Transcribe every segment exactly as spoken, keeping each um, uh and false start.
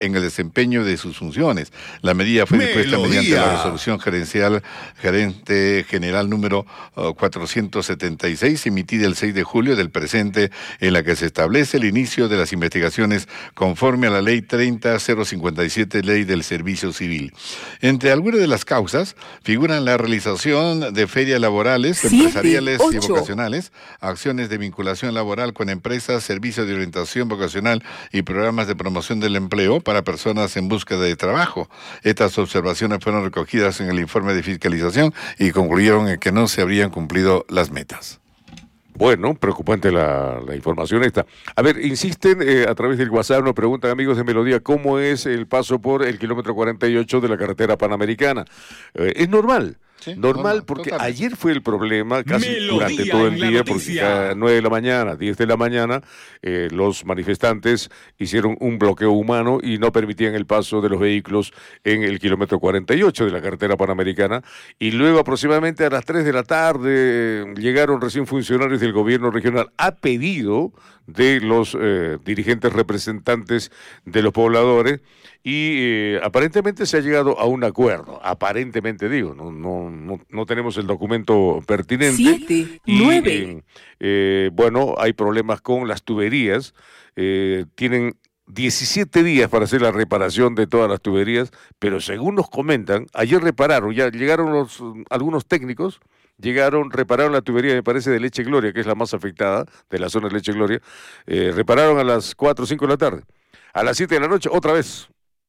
en el desempeño de sus funciones. La medida fue dispuesta mediante la resolución gerencial gerente general número uh, cuatrocientos setenta y seis, emitida el seis de julio del presente, en la que se establece el inicio de las investigaciones conforme a la ley treinta mil cincuenta y siete, ley del servicio civil. Entre algunas de las causas figuran la realización de ferias laborales, siete, empresariales ocho. y vocacionales, acciones de vinculación laboral con empresas, servicios de orientación vocacional y programas de promoción del empleo para personas en búsqueda de trabajo. Estas observaciones fueron recogidas en el informe de fiscalización y concluyeron en que no se habrían cumplido las metas. Bueno, preocupante la, la información esta. A ver, insisten eh, a través del WhatsApp, nos preguntan amigos de Melodía, ¿cómo es el paso por el kilómetro cuarenta y ocho de la carretera panamericana? Eh, es normal. Sí, normal, normal, porque totalmente. Ayer fue el problema casi Melodía durante todo el día, porque a nueve de la mañana, diez de la mañana, eh, los manifestantes hicieron un bloqueo humano y no permitían el paso de los vehículos en el kilómetro cuarenta y ocho de la carretera panamericana, y luego aproximadamente a las tres de la tarde llegaron recién funcionarios del gobierno regional a pedido de los eh, dirigentes representantes de los pobladores, y eh, aparentemente se ha llegado a un acuerdo, aparentemente digo, no no no, no tenemos el documento pertinente. Siete, y, nueve. Eh, eh, bueno, hay problemas con las tuberías, eh, tienen diecisiete días para hacer la reparación de todas las tuberías, pero según nos comentan, ayer repararon, ya llegaron los, algunos técnicos, llegaron, repararon la tubería, me parece, de Leche Gloria, que es la más afectada, de la zona de Leche Gloria, eh, repararon a las cuatro o cinco de la tarde. A las siete de la noche, otra vez,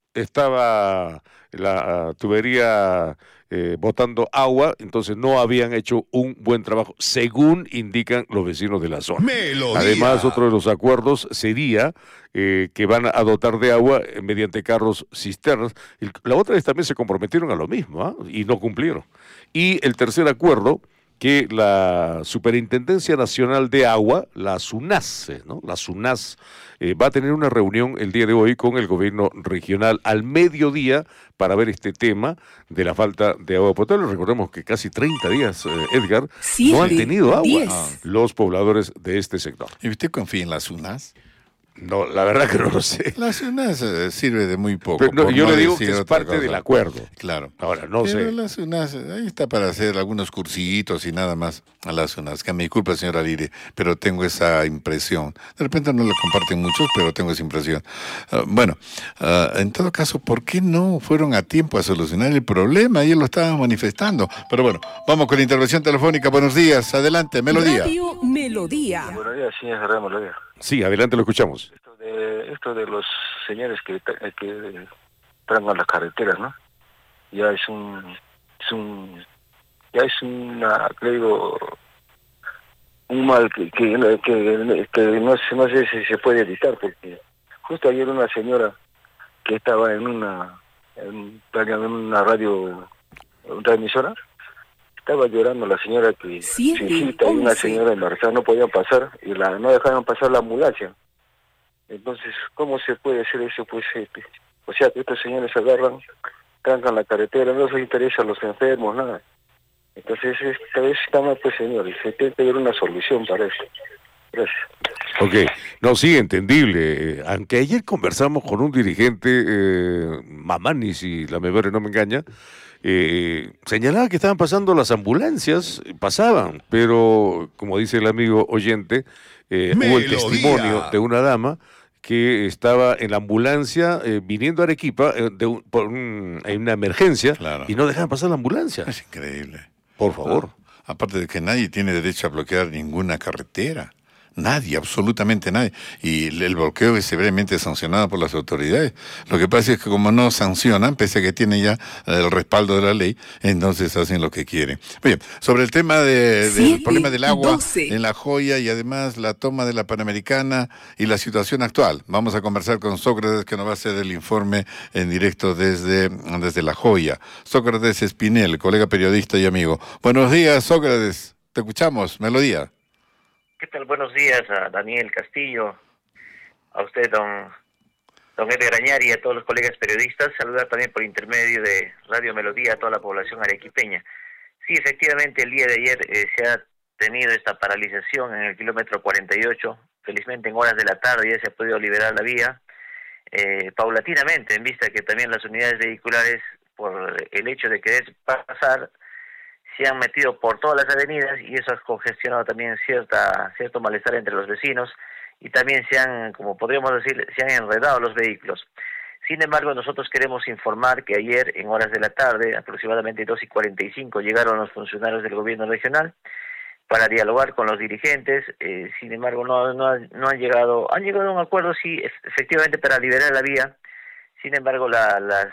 estaba la uh, tubería eh, botando agua, entonces no habían hecho un buen trabajo, según indican los vecinos de la zona. Melodía. Además, otro de los acuerdos sería eh, que van a dotar de agua eh, mediante carros cisternas. El, la otra vez también se comprometieron a lo mismo, ¿eh? Y no cumplieron. Y el tercer acuerdo, que la Superintendencia Nacional de Agua, la SUNAS, ¿no? La SUNAS eh, va a tener una reunión el día de hoy con el gobierno regional al mediodía para ver este tema de la falta de agua potable. Recordemos que casi treinta días, eh, Edgar, Siete, no han tenido agua diez. Los pobladores de este sector. ¿Y usted confía en la SUNAS? No, la verdad que no lo sé. La SUNAS eh, sirve de muy poco. Pero no, yo no le digo que es parte cosa. del acuerdo. Claro. Ahora, no Pero sé. la SUNAS, ahí está para hacer algunos cursitos y nada más a la SUNAS. Que me disculpe, señora Lire, pero tengo esa impresión. De repente no la comparten muchos, pero tengo esa impresión. Uh, bueno, uh, en todo caso, ¿por qué no fueron a tiempo a solucionar el problema? Ayer lo estaban manifestando. Pero bueno, vamos con la intervención telefónica. Buenos días, adelante, Melodía. Radio Melodía. Buenos días, sí, es Radio Melodía. Sí, adelante, lo escuchamos. Esto de, esto de los señores que, que trangan las carreteras, ¿no? Ya es un, es un, ya es una, creo, un mal que, que, que, que no, sé, no sé si se puede evitar, porque justo ayer una señora que estaba en una, en, en una radio, una emisora, estaba llorando la señora que su hijita y una señora embarazada no podían pasar y la no dejaban pasar la ambulancia. Entonces, ¿cómo se puede hacer eso? Pues, este, o sea, que estos señores agarran, trancan la carretera, no les interesa a los enfermos, nada. Entonces, esta vez está mal, pues, señores, se tiene que dar una solución para eso. Gracias. Ok, no, sí, entendible. Eh, aunque ayer conversamos con un dirigente, eh, Mamani, si la memoria no me engaña, eh, señalaba que estaban pasando las ambulancias, pasaban, pero, como dice el amigo oyente, eh, hubo el testimonio de una dama que estaba en la ambulancia eh, viniendo a Arequipa eh, de un, por un, en una emergencia, claro, y no dejaban pasar la ambulancia. Es increíble. Por favor. No, aparte de que nadie tiene derecho a bloquear ninguna carretera. Nadie, absolutamente nadie. Y el bloqueo es severamente sancionado por las autoridades. Lo que pasa es que como no sancionan, pese a que tienen ya el respaldo de la ley, entonces hacen lo que quieren. Bien, sobre el tema de, del problema del agua doce en La Joya y además la toma de la Panamericana y la situación actual, vamos a conversar con Sócrates, que nos va a hacer el informe en directo desde, desde La Joya. Sócrates Espinel, colega periodista y amigo. Buenos días, Sócrates. Te escuchamos. Melodía. ¿Qué tal? Buenos días a Daniel Castillo, a usted, don, don Edgar Añari, y a todos los colegas periodistas. Saludar también por intermedio de Radio Melodía a toda la población arequipeña. Sí, efectivamente, el día de ayer eh, se ha tenido esta paralización en el kilómetro cuarenta y ocho. Felizmente en horas de la tarde ya se ha podido liberar la vía. eh, paulatinamente, en vista que también las unidades vehiculares, por el hecho de querer pasar, se han metido por todas las avenidas y eso ha congestionado también cierta cierto malestar entre los vecinos y también se han, como podríamos decir, se han enredado los vehículos. Sin embargo, nosotros queremos informar que ayer, en horas de la tarde, aproximadamente dos y cuarenta y cinco, llegaron los funcionarios del gobierno regional para dialogar con los dirigentes. Eh, sin embargo, no, no, no han llegado, han llegado a un acuerdo, sí, efectivamente, para liberar la vía. Sin embargo, la, las,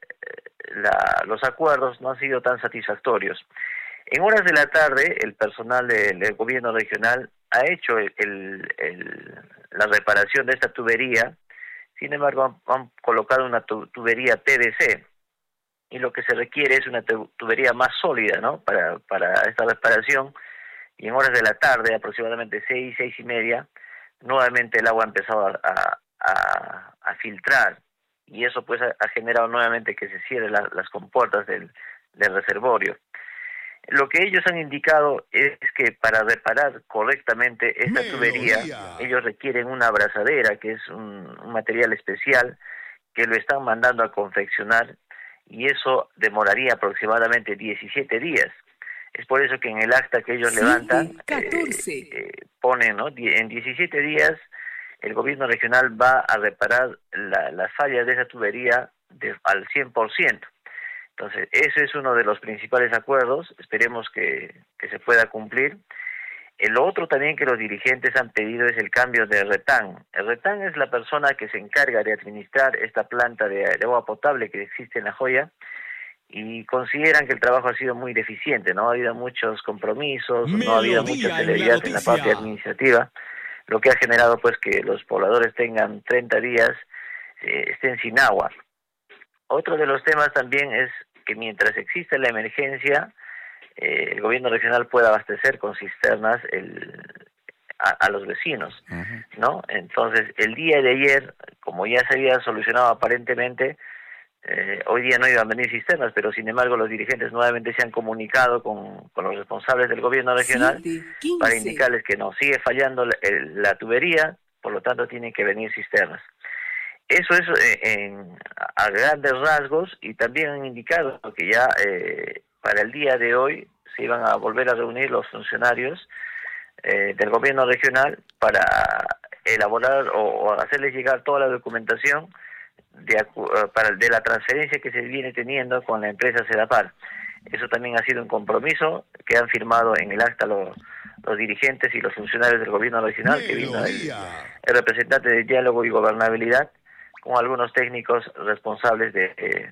la, los acuerdos no han sido tan satisfactorios. En horas de la tarde, el personal de, del gobierno regional ha hecho el, el, el, la reparación de esta tubería. Sin embargo, han, han colocado una tu, tubería P V C y lo que se requiere es una tu, tubería más sólida, ¿no? Para, para esta reparación. Y en horas de la tarde, aproximadamente seis, seis y media, nuevamente el agua ha empezado a, a, a, a filtrar y eso pues ha, ha generado nuevamente que se cierren la, las compuertas del, del reservorio. Lo que ellos han indicado es que para reparar correctamente esta tubería, ellos requieren una abrazadera, que es un, un material especial, que lo están mandando a confeccionar, y eso demoraría aproximadamente diecisiete días. Es por eso que en el acta que ellos sí, levantan, catorce. Eh, eh, ponen, ¿no? En diecisiete días, el gobierno regional va a reparar la, las fallas de esa tubería de, al cien por ciento. Entonces, ese es uno de los principales acuerdos, esperemos que, que se pueda cumplir. El otro también que los dirigentes han pedido es el cambio de RETAN. El RETAN es la persona que se encarga de administrar esta planta de, de agua potable que existe en La Joya y consideran que el trabajo ha sido muy deficiente, no ha habido muchos compromisos, Melodía no ha habido mucha celeridad en la parte administrativa, lo que ha generado pues que los pobladores tengan treinta días, eh, estén sin agua. Otro de los temas también es que mientras existe la emergencia, eh, el gobierno regional pueda abastecer con cisternas el, a, a los vecinos, uh-huh. ¿no? Entonces, el día de ayer, como ya se había solucionado aparentemente, eh, hoy día no iban a venir cisternas, pero sin embargo los dirigentes nuevamente se han comunicado con, con los responsables del gobierno regional siete, para indicarles que no, sigue fallando la, el, la tubería, por lo tanto tienen que venir cisternas. Eso es eh, en, a grandes rasgos, y también han indicado que ya eh, para el día de hoy se iban a volver a reunir los funcionarios eh, del gobierno regional para elaborar o, o hacerles llegar toda la documentación de, para, de la transferencia que se viene teniendo con la empresa Sedapar. Eso también ha sido un compromiso que han firmado en el acta los, los dirigentes y los funcionarios del gobierno regional, que vino el, el representante de Diálogo y Gobernabilidad, con algunos técnicos responsables de, eh,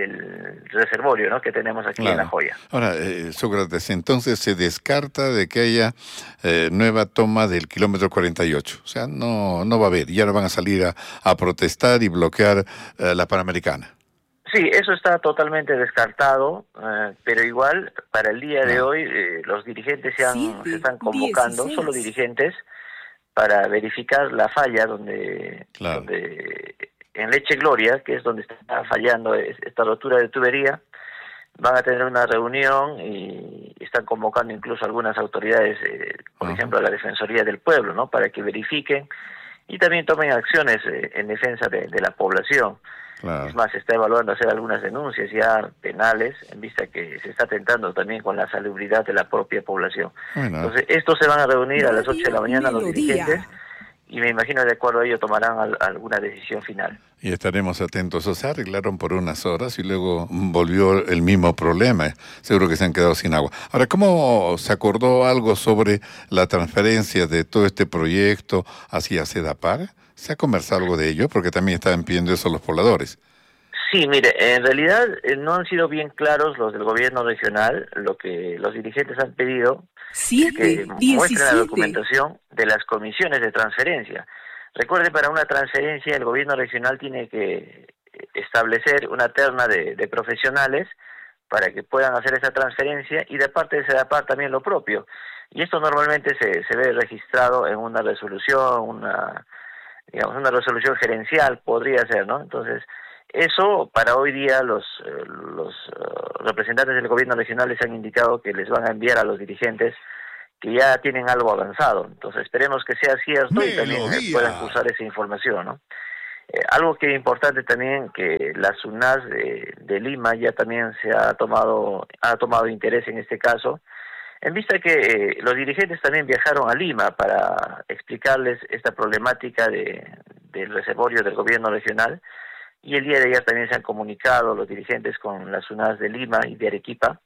del reservorio, ¿no?, que tenemos aquí claro. en La Joya. Ahora, eh, Sócrates, entonces se descarta de que haya eh, nueva toma del kilómetro cuarenta y ocho. O sea, no no va a haber, ya no van a salir a, a protestar y bloquear eh, la Panamericana. Sí, eso está totalmente descartado, eh, pero igual, para el día no. de hoy, eh, los dirigentes se, han, Siete, se están convocando, dieciséis. Solo dirigentes, para verificar la falla donde... Claro. donde en Leche Gloria, que es donde está fallando esta rotura de tubería, van a tener una reunión y están convocando incluso algunas autoridades, eh, por uh-huh. ejemplo, a la Defensoría del Pueblo, ¿no?, para que verifiquen y también tomen acciones eh, en defensa de, de la población. Claro. Es más, se está evaluando hacer algunas denuncias ya penales, en vista que se está atentando también con la salubridad de la propia población. Bueno. Entonces, estos se van a reunir a las ocho de la mañana los dirigentes, y me imagino de acuerdo a ello tomarán al, alguna decisión final. Y estaremos atentos. O sea, arreglaron por unas horas y luego volvió el mismo problema. Seguro que se han quedado sin agua. Ahora, ¿cómo se acordó algo sobre la transferencia de todo este proyecto hacia Sedapar? ¿Se ha conversado algo de ello? Porque también están pidiendo eso los pobladores. Sí, mire, en realidad eh, no han sido bien claros los del gobierno regional. Lo que los dirigentes han pedido Siete, es que diecisiete. muestren la documentación de las comisiones de transferencia. Recuerde, para una transferencia el gobierno regional tiene que establecer una terna de, de profesionales para que puedan hacer esa transferencia, y de parte de Sedapar también lo propio. Y esto normalmente se, se ve registrado en una resolución, una digamos una resolución gerencial, podría ser, ¿no? Entonces, eso para hoy día los eh, los uh, representantes del gobierno regional les han indicado que les van a enviar a los dirigentes que ya tienen algo avanzado. Entonces esperemos que sea cierto Melodía. Y también puedan usar esa información, ¿no? Eh, algo que es importante también, que la SUNAS de, de Lima ya también se ha tomado, ha tomado interés en este caso, en vista que eh, los dirigentes también viajaron a Lima para explicarles esta problemática de, del reservorio del gobierno regional, y el día de ayer también se han comunicado los dirigentes con las SUNAS de Lima y de Arequipa,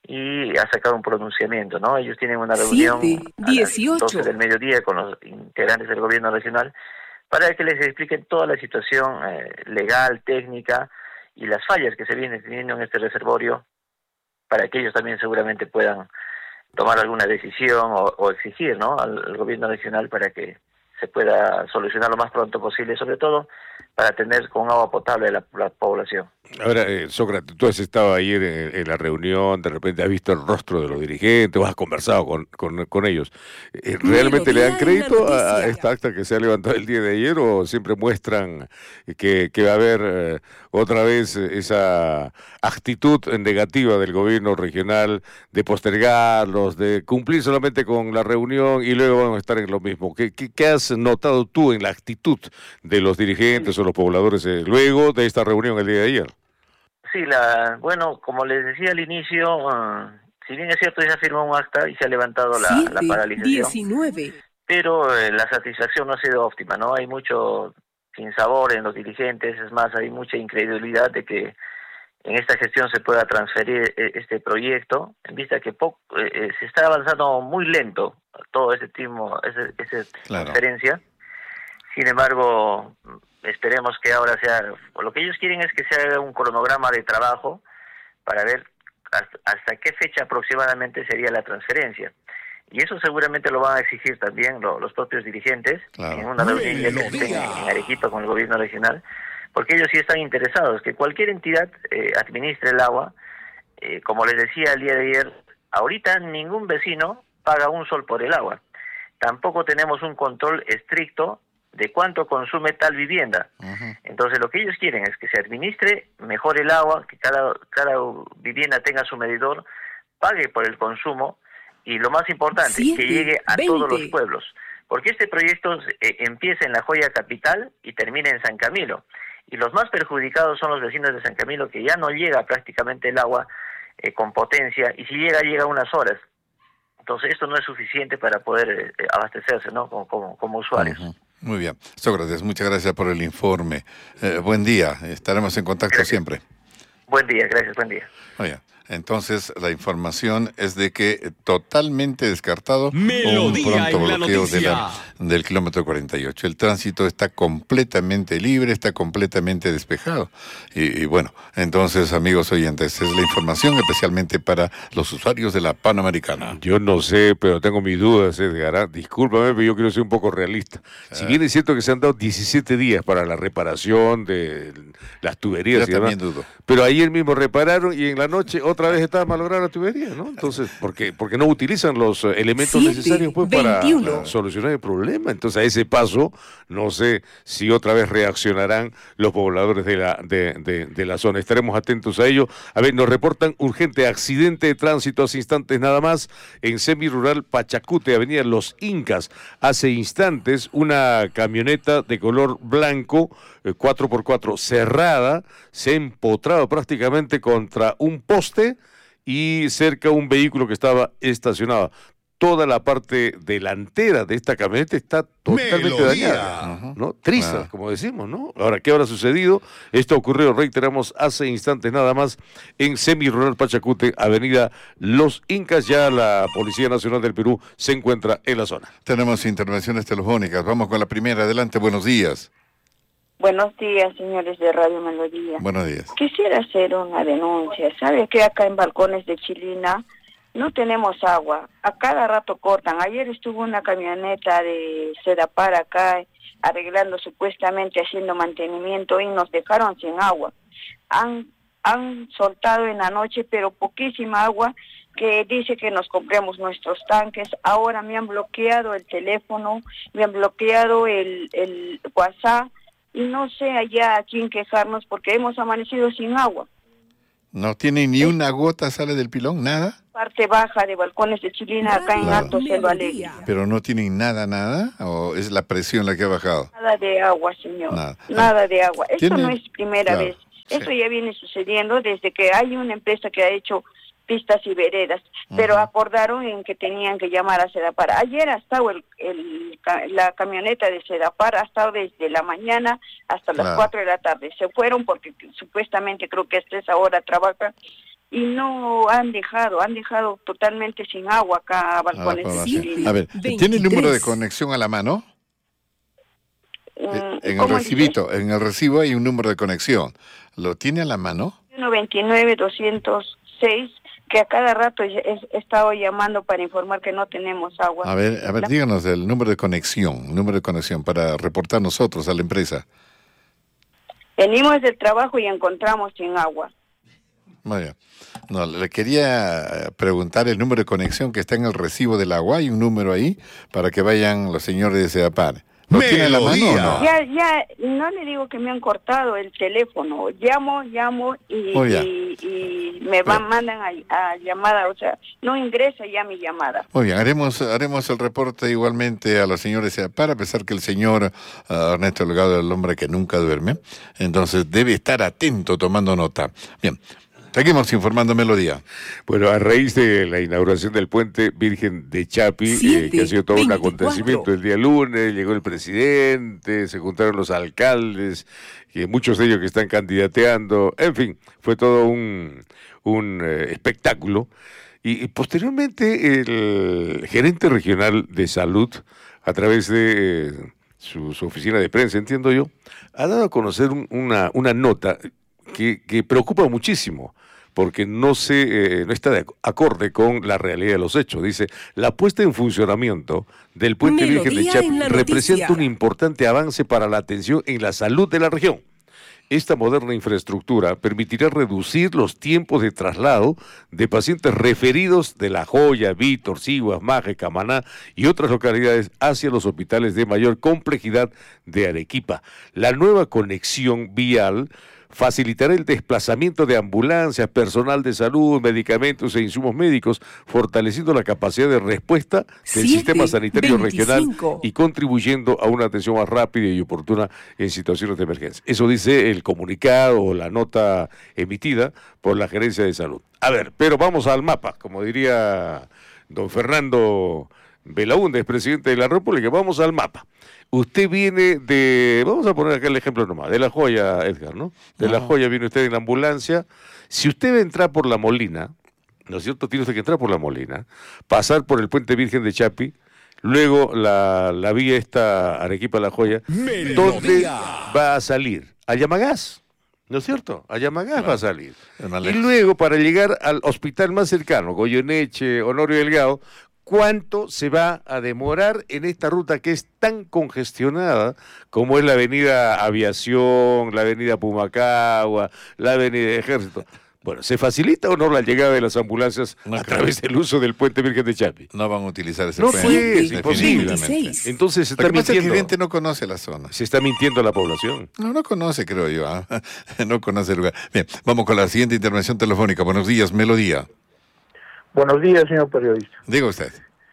y ha sacado un pronunciamiento, ¿no? Ellos tienen una reunión a las doce del mediodía con los integrantes del gobierno regional para que les expliquen toda la situación eh, legal, técnica y las fallas que se vienen teniendo en este reservorio, para que ellos también seguramente puedan tomar alguna decisión o, o exigir, ¿no?, al, al gobierno regional para que se pueda solucionar lo más pronto posible, sobre todo para tener con agua potable la, la población. Ahora, eh, Sócrates, tú has estado ayer en, en la reunión, de repente has visto el rostro de los dirigentes, o has conversado con, con, con ellos. Eh, ¿Realmente le dan crédito a, a esta acta que se ha levantado el día de ayer, o siempre muestran que, que va a haber eh, otra vez esa actitud negativa del gobierno regional de postergarlos, de cumplir solamente con la reunión y luego van a estar en lo mismo? ¿Qué, qué, qué has notado tú en la actitud de los dirigentes o los pobladores eh, luego de esta reunión el día de ayer? Sí, la, bueno, como les decía al inicio, uh, si bien es cierto, ya se firmó un acta y se ha levantado la, la paralización, diecinueve pero eh, la satisfacción no ha sido óptima, ¿no? Hay mucho sinsabor en los dirigentes, es más, hay mucha incredulidad de que en esta gestión se pueda transferir eh, este proyecto, en vista que poco, eh, se está avanzando muy lento todo ese tipo, ese, esa claro. transferencia. Sin embargo, esperemos que ahora sea, lo que ellos quieren es que se haga un cronograma de trabajo para ver hasta, hasta qué fecha aproximadamente sería la transferencia. Y eso seguramente lo van a exigir también lo, los propios dirigentes, claro, en una reunión ya que estén en Arequipa con el gobierno regional, porque ellos sí están interesados que cualquier entidad eh, administre el agua. Eh, como les decía el día de ayer, ahorita ningún vecino paga un sol por el agua. Tampoco tenemos un control estricto de cuánto consume tal vivienda. Uh-huh. Entonces lo que ellos quieren es que se administre mejor el agua, que cada, cada vivienda tenga su medidor, pague por el consumo, y lo más importante, siete, que llegue a veinte todos los pueblos. Porque este proyecto eh, empieza en La Joya capital y termina en San Camilo. Y los más perjudicados son los vecinos de San Camilo, que ya no llega prácticamente el agua eh, con potencia, y si llega, llega unas horas. Entonces esto no es suficiente para poder eh, abastecerse, ¿no?, como, como, como usuarios. Uh-huh. Muy bien. Sócrates, muchas gracias por el informe. Eh, buen día, estaremos en contacto gracias. Siempre. Buen día, gracias, buen día. Oye, entonces la información es de que totalmente descartado Melodía un pronto bloqueo de la, la, del kilómetro cuarenta y ocho. El tránsito está completamente libre, está completamente despejado. Y, y bueno, entonces, amigos oyentes, es la información especialmente para los usuarios de la Panamericana. Yo no sé, pero tengo mis dudas, Edgar. Discúlpame, pero yo quiero ser un poco realista. Si bien es cierto que se han dado diecisiete días para la reparación de las tuberías, yo y también demás, dudo. Pero ayer mismo repararon y en la noche otra vez estaba malograda la tubería, ¿no? Entonces, ¿por qué? Porque no utilizan los elementos siete, necesarios pues, para, para solucionar el problema. Entonces, a ese paso, no sé si otra vez reaccionarán los pobladores de la, de, de, de la zona. Estaremos atentos a ello. A ver, nos reportan urgente accidente de tránsito hace instantes nada más en semirural Pachacute, avenida Los Incas. Hace instantes, una camioneta de color blanco, eh, cuatro por cuatro, cerrada, se ha empotrado prácticamente contra un poste y cerca un vehículo que estaba estacionado. Toda la parte delantera de esta camioneta está totalmente Melodía. dañada, ¿no? Trizas, ah. como decimos, ¿no? Ahora, ¿qué habrá sucedido? Esto ocurrió, reiteramos, hace instantes nada más en semirural Pachacute, avenida Los Incas. Ya la Policía Nacional del Perú se encuentra en la zona. Tenemos intervenciones telefónicas. Vamos con la primera. Adelante, buenos días. Buenos días, señores de Radio Melodía. Buenos días. Quisiera hacer una denuncia. ¿Sabe que acá en Balcones de Chilina no tenemos agua? A cada rato cortan. Ayer estuvo una camioneta de Sedapar acá arreglando, supuestamente haciendo mantenimiento, y nos dejaron sin agua. Han, han soltado en la noche, pero poquísima agua, que dice que nos compremos nuestros tanques. Ahora me han bloqueado el teléfono, me han bloqueado el, el WhatsApp, y no sé allá a quién quejarnos porque hemos amanecido sin agua. ¿No tiene ni una gota, sale del pilón, nada? parte baja de Balcones de Chilina, acá en Claro. Alto Selva Alegre. Pero no tienen nada, nada, o es la presión la que ha bajado. Nada de agua, señor. Nada. Nada, de agua. Esto ¿Tiene? no es primera Claro, vez. sí. Esto ya viene sucediendo desde que hay una empresa que ha hecho pistas y veredas, pero Ujú. acordaron en que tenían que llamar a Sedapar. Ayer ha estado el, el, ca- la camioneta de Sedapar, ha estado desde la mañana hasta las Claro. cuatro de la tarde. Se fueron porque supuestamente creo que hasta esa hora trabajan y no han dejado, han dejado totalmente sin agua acá a A la Balcones de población. Chilina. A ver, ¿tiene el número de veintitrés. conexión a la mano? Mm, En el ¿cómo dice? recibito, en el recibo hay un número de conexión. ¿Lo tiene a la mano? uno veintinueve doscientos seis, que a cada rato he, he estado llamando para informar que no tenemos agua. A ver, a ver, La- díganos el número de conexión, número de conexión para reportar nosotros a la empresa. Venimos del trabajo y encontramos sin agua. Muy bien. No, le quería eh, preguntar el número de conexión que está en el recibo del agua. Hay un número ahí para que vayan los señores de Sedapar. ¿Lo tiene en la mano o no? Ya, ya, no le digo que me han cortado el teléfono. Llamo, llamo y, Oh, ya. y, y me van, Bien. mandan a, a llamada, o sea, no ingresa ya mi llamada. Muy bien, haremos, haremos el reporte igualmente a los señores de Sedapar, a pesar que el señor ah, Ernesto Delgado es el hombre que nunca duerme. Entonces debe estar atento tomando nota. Bien, seguimos informando Melodía. Bueno, a raíz de la inauguración del puente Virgen de Chapi, eh, Siete, que ha sido todo un veinticuatro. acontecimiento el día lunes, llegó el presidente, se juntaron los alcaldes, y muchos de ellos que están candidateando, en fin, fue todo un, un eh, espectáculo. Y, y posteriormente el gerente regional de salud, a través de eh, su, su oficina de prensa, entiendo yo, ha dado a conocer un- una, una nota que, que preocupa muchísimo, porque no se eh, no está de ac- acorde con la realidad de los hechos. Dice, la puesta en funcionamiento del Puente Virgen de Melodía Chapi en la representa noticia. un importante avance para la atención en la salud de la región. Esta moderna infraestructura permitirá reducir los tiempos de traslado de pacientes referidos de La Joya, Vítor, Siguas, Maje, Camaná y otras localidades hacia los hospitales de mayor complejidad de Arequipa. La nueva conexión vial facilitará el desplazamiento de ambulancias, personal de salud, medicamentos e insumos médicos, fortaleciendo la capacidad de respuesta del Siete, sistema sanitario regional veinticinco. y contribuyendo a una atención más rápida y oportuna en situaciones de emergencia. Eso dice el comunicado o la nota emitida por la Gerencia de Salud. A ver, pero vamos al mapa, como diría don Fernando Belaúnde, presidente de la República, vamos al mapa. Usted viene de, vamos a poner acá el ejemplo nomás, de La Joya, Edgar, ¿no? De La Ah. Joya viene usted en ambulancia. Si usted va a entrar por La Molina, ¿no es cierto? Tiene usted que entrar por La Molina, pasar por el Puente Virgen de Chapi, luego la, la vía esta Arequipa-La Joya, ¿dónde va a salir? A Yamagás, ¿no es cierto? A Yamagás va a salir. Es más Y lejos. luego, para llegar al hospital más cercano, Goyeneche, Honorio Delgado, ¿cuánto se va a demorar en esta ruta que es tan congestionada como es la avenida Aviación, la avenida Pumacagua, la avenida Ejército? Bueno, ¿se facilita o no la llegada de las ambulancias No a creo. través del uso del Puente Virgen de Chapi? No van a utilizar ese No, puente, pues, imposible. definitivamente. Entonces se Lo está que pasa es que el mintiendo. cliente no conoce la zona. Se está mintiendo a la población. No, no conoce, creo yo. ¿ah? No conoce el lugar. Bien, vamos con la siguiente intervención telefónica. Buenos días, Melodía. Buenos días, señor periodista. Diga usted.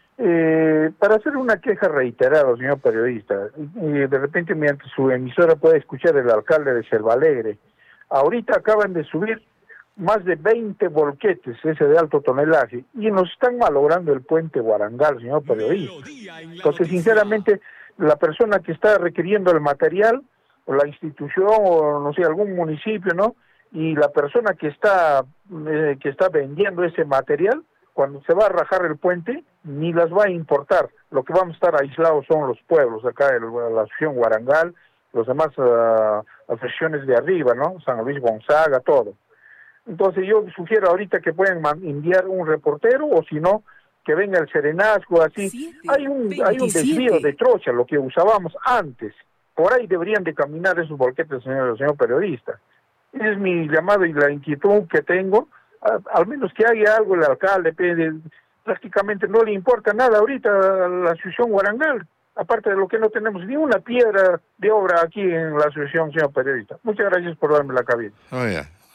Eh, para hacer una queja reiterada, señor periodista, eh, de repente mediante su emisora puede escuchar el alcalde de Selva Alegre. Ahorita acaban de subir más de veinte volquetes, ese de alto tonelaje, y nos están malogrando el puente Guarangal, señor periodista. Entonces, sinceramente, la persona que está requiriendo el material, o la institución, o no sé, algún municipio, ¿no? Y la persona que está, eh, que está vendiendo ese material, cuando se va a rajar el puente, ni las va a importar. Lo que vamos a estar aislados son los pueblos, acá el, la asociación Guarangal, los demás uh, asociaciones de arriba, ¿no? San Luis Gonzaga, todo. Entonces yo sugiero ahorita que pueden enviar un reportero, o si no, que venga el serenazgo, así. Siete, Hay un, hay un desvío veintisiete. de trocha, lo que usábamos antes. Por ahí deberían de caminar esos volquetes, señor, señor periodista. Ese es mi llamado y la inquietud que tengo. A, al menos que haya algo el alcalde, pide, prácticamente no le importa nada ahorita a la asociación Guarangal, aparte de lo que no tenemos ni una piedra de obra aquí en la asociación, señor periodista. Muchas gracias por darme la cabina. Oye,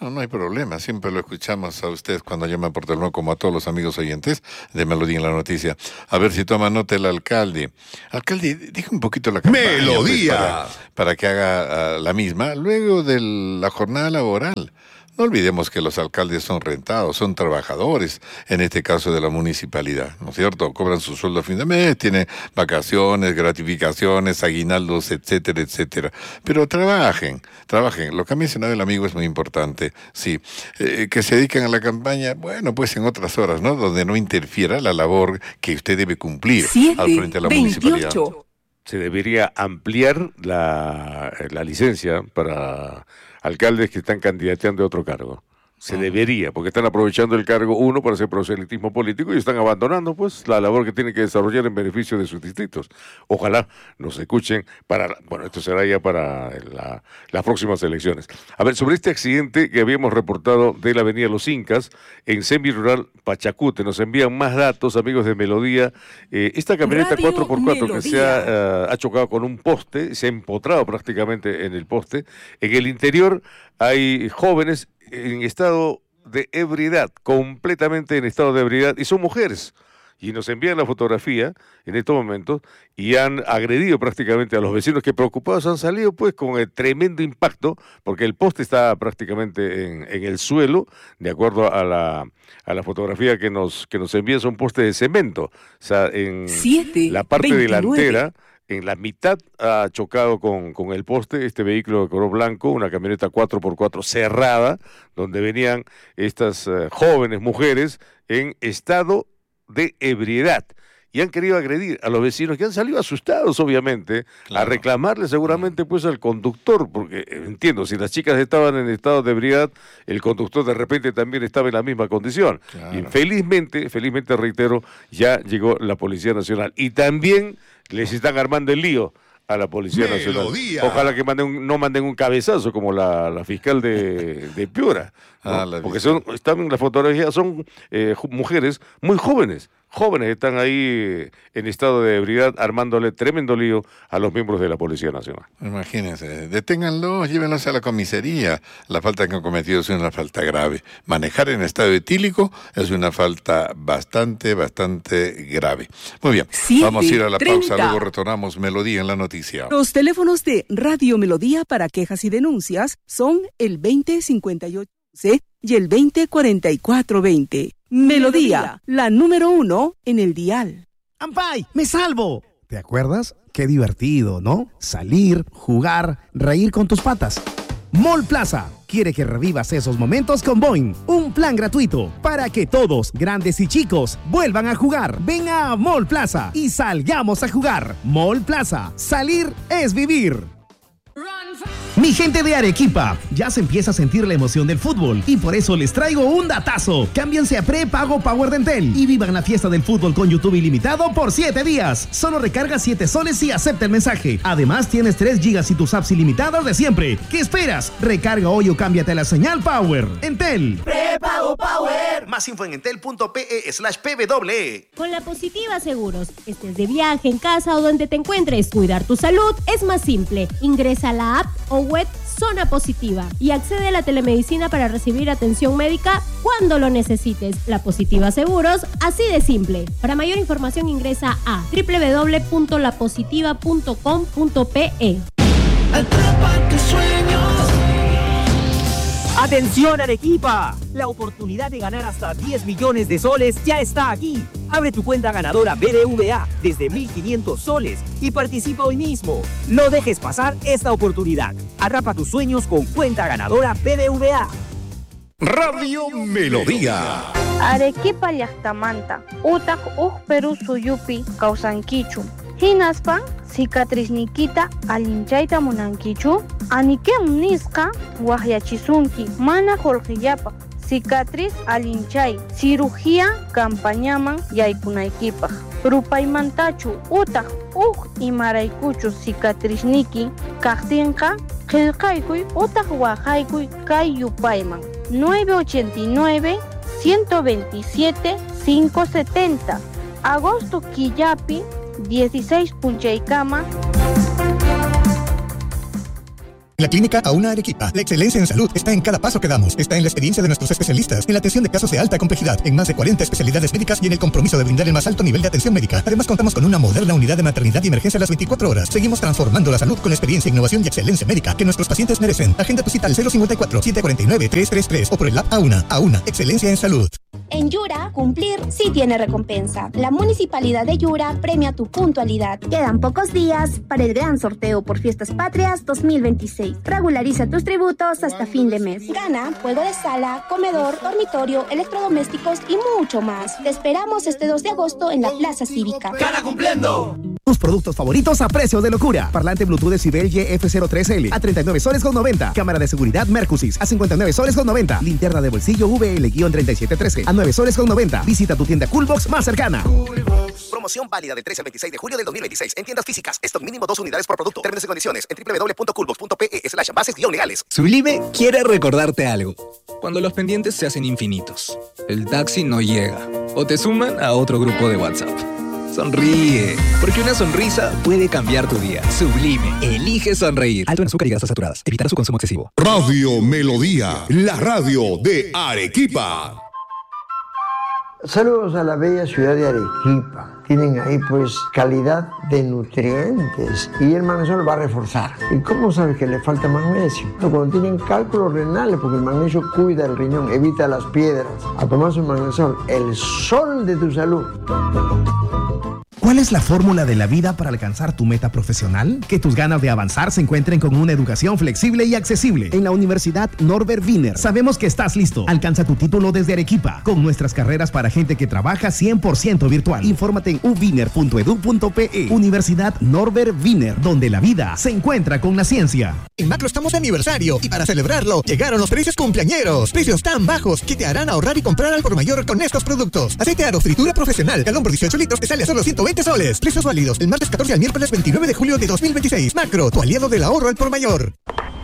No, no hay problema, siempre lo escuchamos a usted cuando llama por teléfono, como a todos los amigos oyentes de Melodía en la Noticia. A ver si toma nota el alcalde. Alcalde, diga un poquito la campaña. Melodía. Pues, para, para que haga uh, la misma luego de la jornada laboral. No olvidemos que los alcaldes son rentados, son trabajadores, en este caso de la municipalidad, ¿no es cierto? Cobran su sueldo a fin de mes, tienen vacaciones, gratificaciones, aguinaldos, etcétera, etcétera. Pero trabajen, trabajen. Lo que ha mencionado el amigo es muy importante, sí. Eh, que se dediquen a la campaña, bueno, pues en otras horas, ¿no? Donde no interfiera la labor que usted debe cumplir siete, al frente de la veintiocho. municipalidad. Se debería ampliar la, la licencia para alcaldes que están candidateando a otro cargo. Se debería, porque están aprovechando el cargo uno para hacer proselitismo político y están abandonando pues la labor que tienen que desarrollar en beneficio de sus distritos. Ojalá nos escuchen para, bueno, esto será ya para la, las próximas elecciones. A ver, sobre este accidente que habíamos reportado de la avenida Los Incas, en semirural Pachacute, nos envían más datos, amigos de Melodía. Eh, esta camioneta Radio cuatro por cuatro que se ha, Melodía. uh, ha chocado con un poste, se ha empotrado prácticamente en el poste. En el interior hay jóvenes en estado de ebriedad, completamente en estado de ebriedad, y son mujeres. Y nos envían la fotografía en estos momentos y han agredido prácticamente a los vecinos que preocupados han salido pues con el tremendo impacto, porque el poste está prácticamente en, en el suelo, de acuerdo a la, a la fotografía que nos, que nos envían, son postes de cemento. O sea, en siete, la parte veintinueve. delantera, en la mitad ha chocado con, con el poste este vehículo de color blanco, una camioneta cuatro por cuatro cerrada, donde venían estas uh, jóvenes mujeres en estado de ebriedad. Y han querido agredir a los vecinos que han salido asustados, obviamente, Claro. a reclamarle seguramente pues al conductor, porque eh, entiendo, si las chicas estaban en estado de ebriedad, el conductor de repente también estaba en la misma condición. Claro. Y felizmente, felizmente reitero, ya llegó la Policía Nacional. Y también les están armando el lío a la Policía Nacional. Melodía. Ojalá que manden un- no manden un cabezazo como la, la fiscal de, de Piura, ¿no? Ah, la Porque son, están en la fotografía, son eh, ju- mujeres muy jóvenes, jóvenes que están ahí eh, en estado de ebriedad armándole tremendo lío a los miembros de la Policía Nacional. Imagínense, deténganlos, llévenlos a la comisaría. La falta que han cometido es una falta grave. Manejar en estado etílico es una falta bastante, bastante grave. Muy bien, Siete, vamos a ir a la pausa, treinta. luego retornamos Melodía en la noticia. Los teléfonos de Radio Melodía para quejas y denuncias son el veinte cincuenta y ocho once y el veinte cuarenta y cuatro veinte. Melodía, la número uno en el dial. ¡Ampay! ¡Me salvo! ¿Te acuerdas? Qué divertido, ¿no? Salir, jugar, reír con tus patas. Mall Plaza quiere que revivas esos momentos con Boing, un plan gratuito para que todos, grandes y chicos, vuelvan a jugar. Ven a Mall Plaza y salgamos a jugar. Mall Plaza, salir es vivir. Mi gente de Arequipa, ya se empieza a sentir la emoción del fútbol y por eso les traigo un datazo. Cámbiense a prepago Power de Entel y vivan la fiesta del fútbol con YouTube ilimitado por siete días. Solo recarga siete soles y acepta el mensaje. Además tienes tres gigas y tus apps ilimitadas de siempre. ¿Qué esperas? Recarga hoy o cámbiate a la señal Power. Entel. Prepago Power. Más info en entel.pe slash pw. Con la Positiva Seguros, estés de viaje, en casa o donde te encuentres, cuidar tu salud es más simple. Ingresa a la app o web Zona Positiva y accede a la telemedicina para recibir atención médica cuando lo necesites. La Positiva Seguros, así de simple. Para mayor información ingresa a doble u doble u doble u punto la positiva punto com punto pe. Atrapa tus sueños. ¡Atención, Arequipa! La oportunidad de ganar hasta diez millones de soles ya está aquí. Abre tu cuenta ganadora B B V A desde mil quinientos soles y participa hoy mismo. No dejes pasar esta oportunidad. Atrapa tus sueños con cuenta ganadora B B V A. Radio Melodía. Arequipa llaqtamanta, utaq uq Perú suyupi kawsankichu. Hinaspan cicatriznikita allinchayta munankichu. Anikem nisqa waqyachisunki, mana qullqillapaq. Cicatriz alinchay, cirugía campañaman yaykunaykipaq. Rupaymantachu utaq uq imaraykuchu cicatrizniki kaqtinqa qillqaykuy utaq waqaykuy kay yupayman. nueve ochenta y nueve, ciento veintisiete, quinientos setenta. Agosto Quillapi, dieciséis Punchaykama. La clínica Auna Arequipa. La excelencia en salud está en cada paso que damos. Está en la experiencia de nuestros especialistas, en la atención de casos de alta complejidad, en más de cuarenta especialidades médicas y en el compromiso de brindar el más alto nivel de atención médica. Además, contamos con una moderna unidad de maternidad y emergencia a las veinticuatro horas. Seguimos transformando la salud con experiencia, innovación y excelencia médica que nuestros pacientes merecen. Agenda tu cita al cero cincuenta y cuatro, setecientos cuarenta y nueve, trescientos treinta y tres o por el app Auna. Auna, excelencia en salud. En Yura, cumplir sí tiene recompensa. La Municipalidad de Yura premia tu puntualidad. Quedan pocos días para el gran sorteo por Fiestas Patrias dos mil veintiséis. Regulariza tus tributos hasta fin de mes. Gana juego de sala, comedor, dormitorio, electrodomésticos y mucho más. Te esperamos este dos de agosto en la Plaza Cívica. ¡Gana cumpliendo! Tus productos favoritos a precios de locura. Parlante Bluetooth Decibel Y F cero tres L a treinta y nueve soles con noventa. Cámara de seguridad Mercusys a cincuenta y nueve soles con noventa. Linterna de bolsillo V L treinta y siete trece a nueve soles con noventa. Visita tu tienda Coolbox más cercana. Coolbox. Promoción válida del trece al veintiséis de julio del dos mil veintiséis en tiendas físicas. Stock mínimo dos unidades por producto. Términos y condiciones en doble u doble u doble u punto coolbox punto pe e slash bases guión legales. Sublime quiere recordarte algo. Cuando los pendientes se hacen infinitos, el taxi no llega o te suman a otro grupo de WhatsApp. Sonríe, porque una sonrisa puede cambiar tu día. Sublime, elige sonreír. Alto en azúcar y grasas saturadas. Evitar su consumo excesivo. Radio Melodía, la radio de Arequipa. Saludos a la bella ciudad de Arequipa. Tienen ahí pues calidad de nutrientes y el magnesio va a reforzar. ¿Y cómo sabes que le falta magnesio? Cuando tienen cálculos renales, porque el magnesio cuida el riñón, evita las piedras. A tomar su magnesio, el sol de tu salud. ¿Cuál es la fórmula de la vida para alcanzar tu meta profesional? Que tus ganas de avanzar se encuentren con una educación flexible y accesible. En la Universidad Norbert Wiener sabemos que estás listo. Alcanza tu título desde Arequipa con nuestras carreras para gente que trabaja cien por ciento virtual. Infórmate en u wiener punto edu punto pe e. Universidad Norbert Wiener, donde la vida se encuentra con la ciencia. En Macro estamos de aniversario y para celebrarlo llegaron los precios cumpleañeros. Precios tan bajos que te harán ahorrar y comprar al por mayor con estos productos. Aceite Aro fritura profesional, galón por dieciocho litros te sale a solo ciento veinte soles. Precios válidos el martes catorce al miércoles veintinueve de julio de dos mil veintiséis. Macro, tu aliado del ahorro al por mayor.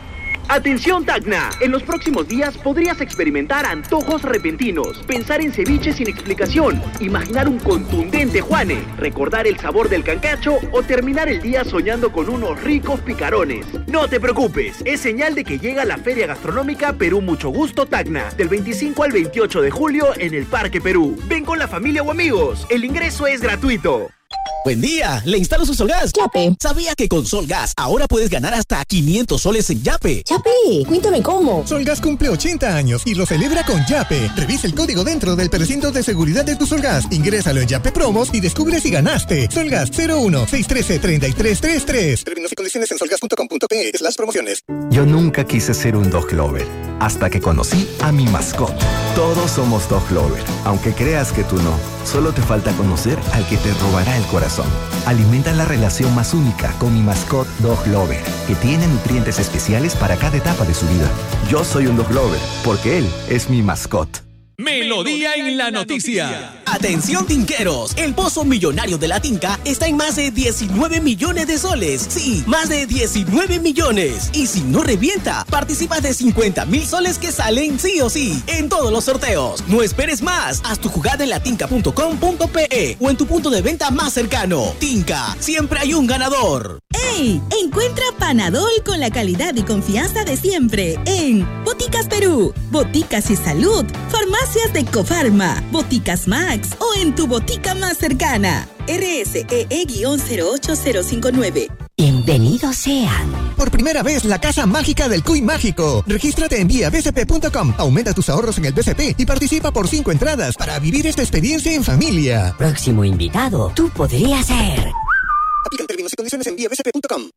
Atención Tacna, en los próximos días podrías experimentar antojos repentinos, pensar en ceviche sin explicación, imaginar un contundente Juane, recordar el sabor del cancacho o terminar el día soñando con unos ricos picarones. No te preocupes, es señal de que llega la Feria Gastronómica Perú Mucho Gusto Tacna, del veinticinco al veintiocho de julio en el Parque Perú. Ven con la familia o amigos, el ingreso es gratuito. Buen día, le instalo su Solgas. Yape. ¿Sabía que con Solgas ahora puedes ganar hasta quinientos soles en Yape? Yape, cuéntame cómo. Solgas cumple ochenta años y lo celebra con Yape. Revisa el código dentro del precinto de seguridad de tu Solgas. Ingrésalo en Yape Promos y descubre si ganaste. Solgas cero uno seis uno tres treinta y tres treinta y tres. Términos y condiciones en solgas punto com punto pe e slash promociones. Yo nunca quise ser un dog lover hasta que conocí a mi mascota. Todos somos dog lover, aunque creas que tú no. Solo te falta conocer al que te robará el corazón. Alimenta la relación más única con mi mascota Dog Lover, que tiene nutrientes especiales para cada etapa de su vida. Yo soy un Dog Lover, porque él es mi mascota. Melodía en la noticia. Atención tinqueros, el pozo millonario de la Tinca está en más de diecinueve millones de soles. Sí, más de diecinueve millones. Y si no revienta, participas de cincuenta mil soles que salen sí o sí en todos los sorteos. No esperes más, haz tu jugada en latinca punto com punto pe e o en tu punto de venta más cercano. Tinca, siempre hay un ganador. ¡Ey! Encuentra Panadol con la calidad y confianza de siempre en Boticas Perú, Boticas y Salud, Farmacias de Cofarma, Boticas Max o en tu botica más cercana. R S E E cero ocho cero cinco nueve. Bienvenidos sean. Por primera vez, la Casa Mágica del Cuy Mágico. Regístrate en vía b c p punto com. Aumenta tus ahorros en el B C P y participa por cinco entradas para vivir esta experiencia en familia. Próximo invitado, tú podrías ser. Aplican términos y condiciones en vía b c p punto com.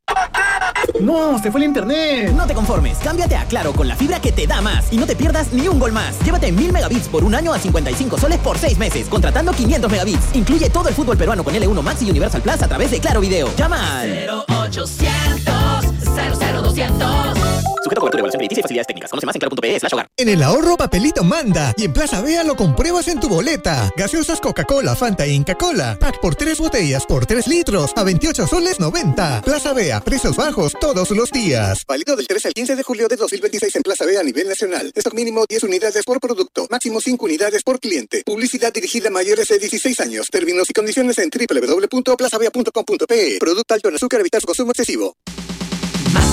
¡No! ¡Se fue el internet! No te conformes, cámbiate a Claro con la fibra que te da más y no te pierdas ni un gol más. Llévate mil megabits por un año a cincuenta y cinco soles por seis meses, contratando quinientos megabits. Incluye todo el fútbol peruano con L uno Max y Universal Plus a través de Claro Video. Llama al cero ochocientos cero cero doscientos. Sujeto a cobertura, evaluación crediticia y facilidades técnicas. Conoce más en claro punto pe e slash hogar. En el ahorro, papelito manda. Y en Plaza Vea lo compruebas en tu boleta. Gaseosas Coca-Cola, Fanta e Inca Cola. Pack por tres botellas por tres litros a veintiocho soles noventa. Plaza Vea, precios bajos todos los días. Válido del trece al quince de julio de dos mil veintiséis en Plaza Vea a nivel nacional. Stock mínimo diez unidades por producto. Máximo cinco unidades por cliente. Publicidad dirigida a mayores de dieciséis años. Términos y condiciones en doble u doble u doble u punto plaza vea punto com punto pe e. Producto alto en azúcar, evitar su consumo excesivo. Más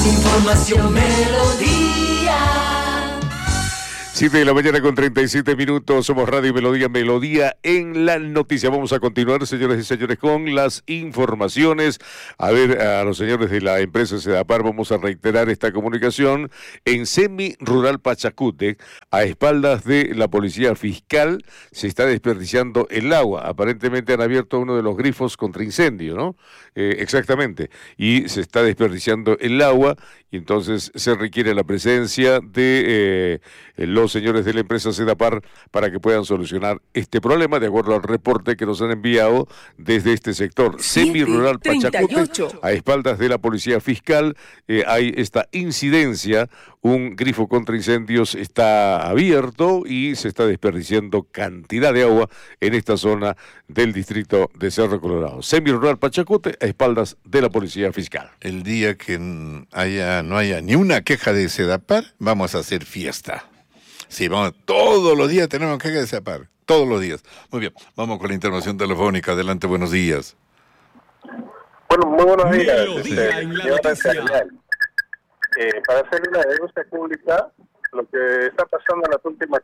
Información Melodía. siete de la mañana con treinta y siete minutos, somos Radio Melodía, Melodía en la noticia. Vamos a continuar, señores y señores, con las informaciones. A ver, a los señores de la empresa Sedapar, vamos a reiterar esta comunicación. En Semi Rural Pachacútec, a espaldas de la policía fiscal, se está desperdiciando el agua. Aparentemente han abierto uno de los grifos contra incendio, ¿no? Eh, exactamente. Y se está desperdiciando el agua, y entonces se requiere la presencia de eh, los señores de la empresa Sedapar para que puedan solucionar este problema, de acuerdo al reporte que nos han enviado desde este sector semi-rural Pachacútec, a espaldas de la policía fiscal. Eh, hay esta incidencia, un grifo contra incendios está abierto y se está desperdiciando cantidad de agua en esta zona del distrito de Cerro Colorado. Semi-rural Pachacútec, a espaldas de la policía fiscal. El día que haya, no haya ni una queja de Sedapar, vamos a hacer fiesta. Sí, vamos, todos los días tenemos queja de Sedapar, todos los días. Muy bien, vamos con la intervención telefónica. Adelante, buenos días. Bueno, muy buenos días. Melodía Este, en la señora noticia. Cardenal. Eh, para hacer una denuncia pública, lo que está pasando en las últimas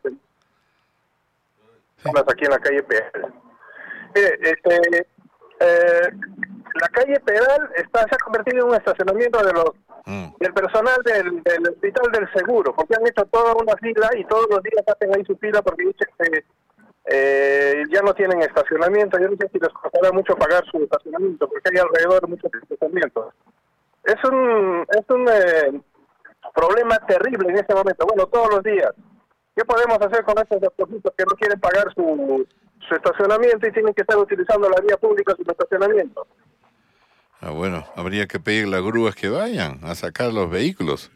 semanas aquí en la calle Pedal. Mire, este, eh, la calle Pedal está, se ha convertido en un estacionamiento de los Mm. del personal del, del hospital del seguro, porque han hecho toda una fila y todos los días hacen ahí su fila porque dicen que eh, ya no tienen estacionamiento. Yo no sé si les costará mucho pagar su estacionamiento, porque hay alrededor de muchos estacionamientos. Es un es un eh, problema terrible en este momento. Bueno, todos los días. ¿Qué podemos hacer con estos deportistas que no quieren pagar su, su estacionamiento y tienen que estar utilizando la vía pública su estacionamiento? Ah, bueno, habría que pedirle a grúas que vayan a sacar los vehículos.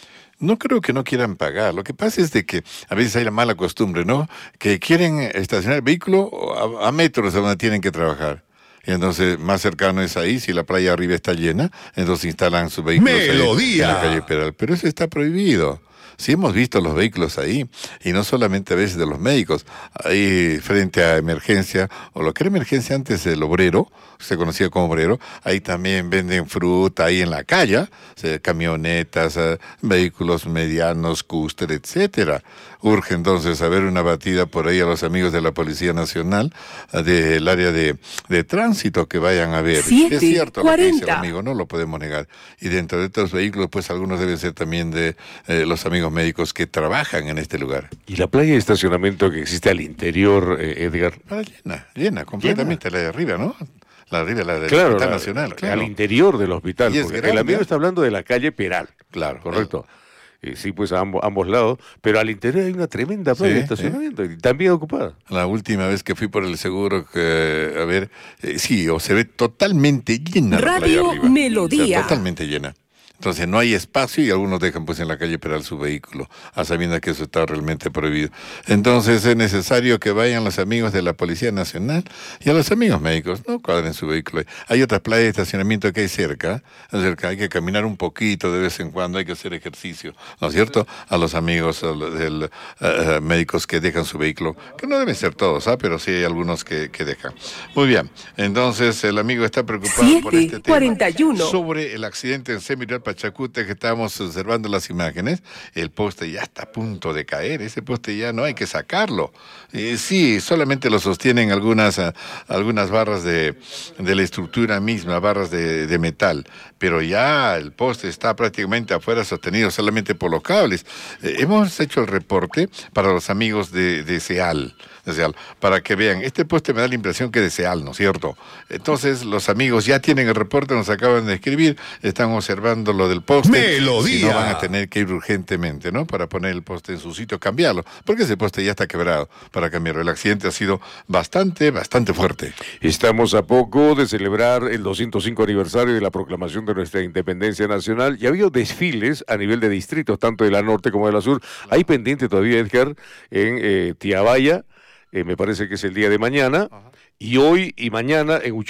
No creo que no quieran pagar. Lo que pasa es de que a veces hay la mala costumbre, ¿no? Que quieren estacionar el vehículo a, a metros de donde tienen que trabajar. Y entonces, más cercano es ahí, si la playa arriba está llena, entonces instalan sus vehículos ahí en la calle Peral. Pero eso está prohibido. Sí hemos visto los vehículos ahí, y no solamente a veces de los médicos, ahí frente a emergencia, o lo que era emergencia antes el obrero, se conocía como obrero, ahí también venden fruta ahí en la calle, o sea, camionetas, eh, vehículos medianos, cúster, etcétera. Urge entonces haber una batida por ahí a los amigos de la Policía Nacional, eh, del área de, de tránsito, que vayan a ver. Siete, es cierto lo que dice el cuarenta. amigo, no lo podemos negar. Y dentro de estos vehículos, pues algunos deben ser también de eh, los amigos médicos que trabajan en este lugar. ¿Y la playa de estacionamiento que existe al interior, eh, Edgar? Ah, llena, llena, completamente, la de arriba, ¿no? La de arriba, la del Claro, Hospital la- Nacional, claro. al interior del hospital. Y es Porque grande, el amigo ¿eh? está hablando de la calle Peral. Claro. Correcto. Eh, sí, pues a ambos, ambos lados. Pero al interior hay una tremenda playa de Sí, estacionamiento, y también ocupada. La última vez que fui por el seguro, que, a ver, eh, sí, o se ve totalmente llena la playa Radio arriba. Melodía. O sea, totalmente llena. Entonces no hay espacio y algunos dejan pues en la calle Peral su vehículo, a sabiendas que eso está realmente prohibido. Entonces es necesario que vayan los amigos de la Policía Nacional y a los amigos médicos, no cuadren su vehículo. Hay otras playas de estacionamiento que hay cerca, cerca, hay que caminar un poquito de vez en cuando, hay que hacer ejercicio, ¿no es cierto? A los amigos a los del, eh, médicos que dejan su vehículo, que no deben ser todos, ¿ah? Pero sí hay algunos que, que dejan. Muy bien, entonces el amigo está preocupado por este siete, tema. cuarenta y uno. Sobre el accidente en Semiral Pachacútec, que estábamos observando las imágenes, el poste ya está a punto de caer, ese poste ya no hay que sacarlo. Eh, sí, solamente lo sostienen algunas, ah, algunas barras de, de la estructura misma, barras de, de metal, pero ya el poste está prácticamente afuera, sostenido solamente por los cables. Eh, hemos hecho el reporte para los amigos de, de SEAL, de SEAL, para que vean, este poste me da la impresión que de SEAL, ¿no es cierto? Entonces los amigos ya tienen el reporte, nos acaban de escribir, están observando lo del poste. Melodía. Si no, van a tener que ir urgentemente, ¿no? Para poner el poste en su sitio, cambiarlo, porque ese poste ya está quebrado para cambiarlo. El accidente ha sido bastante, bastante fuerte. Estamos a poco de celebrar el doscientos cinco aniversario de la proclamación de nuestra independencia nacional, y ha habido desfiles a nivel de distritos, tanto de la norte como de la sur. Hay pendiente todavía, Edgar, en eh, Tiabaya, eh, me parece que es el día de mañana, y hoy y mañana en Uchumayo.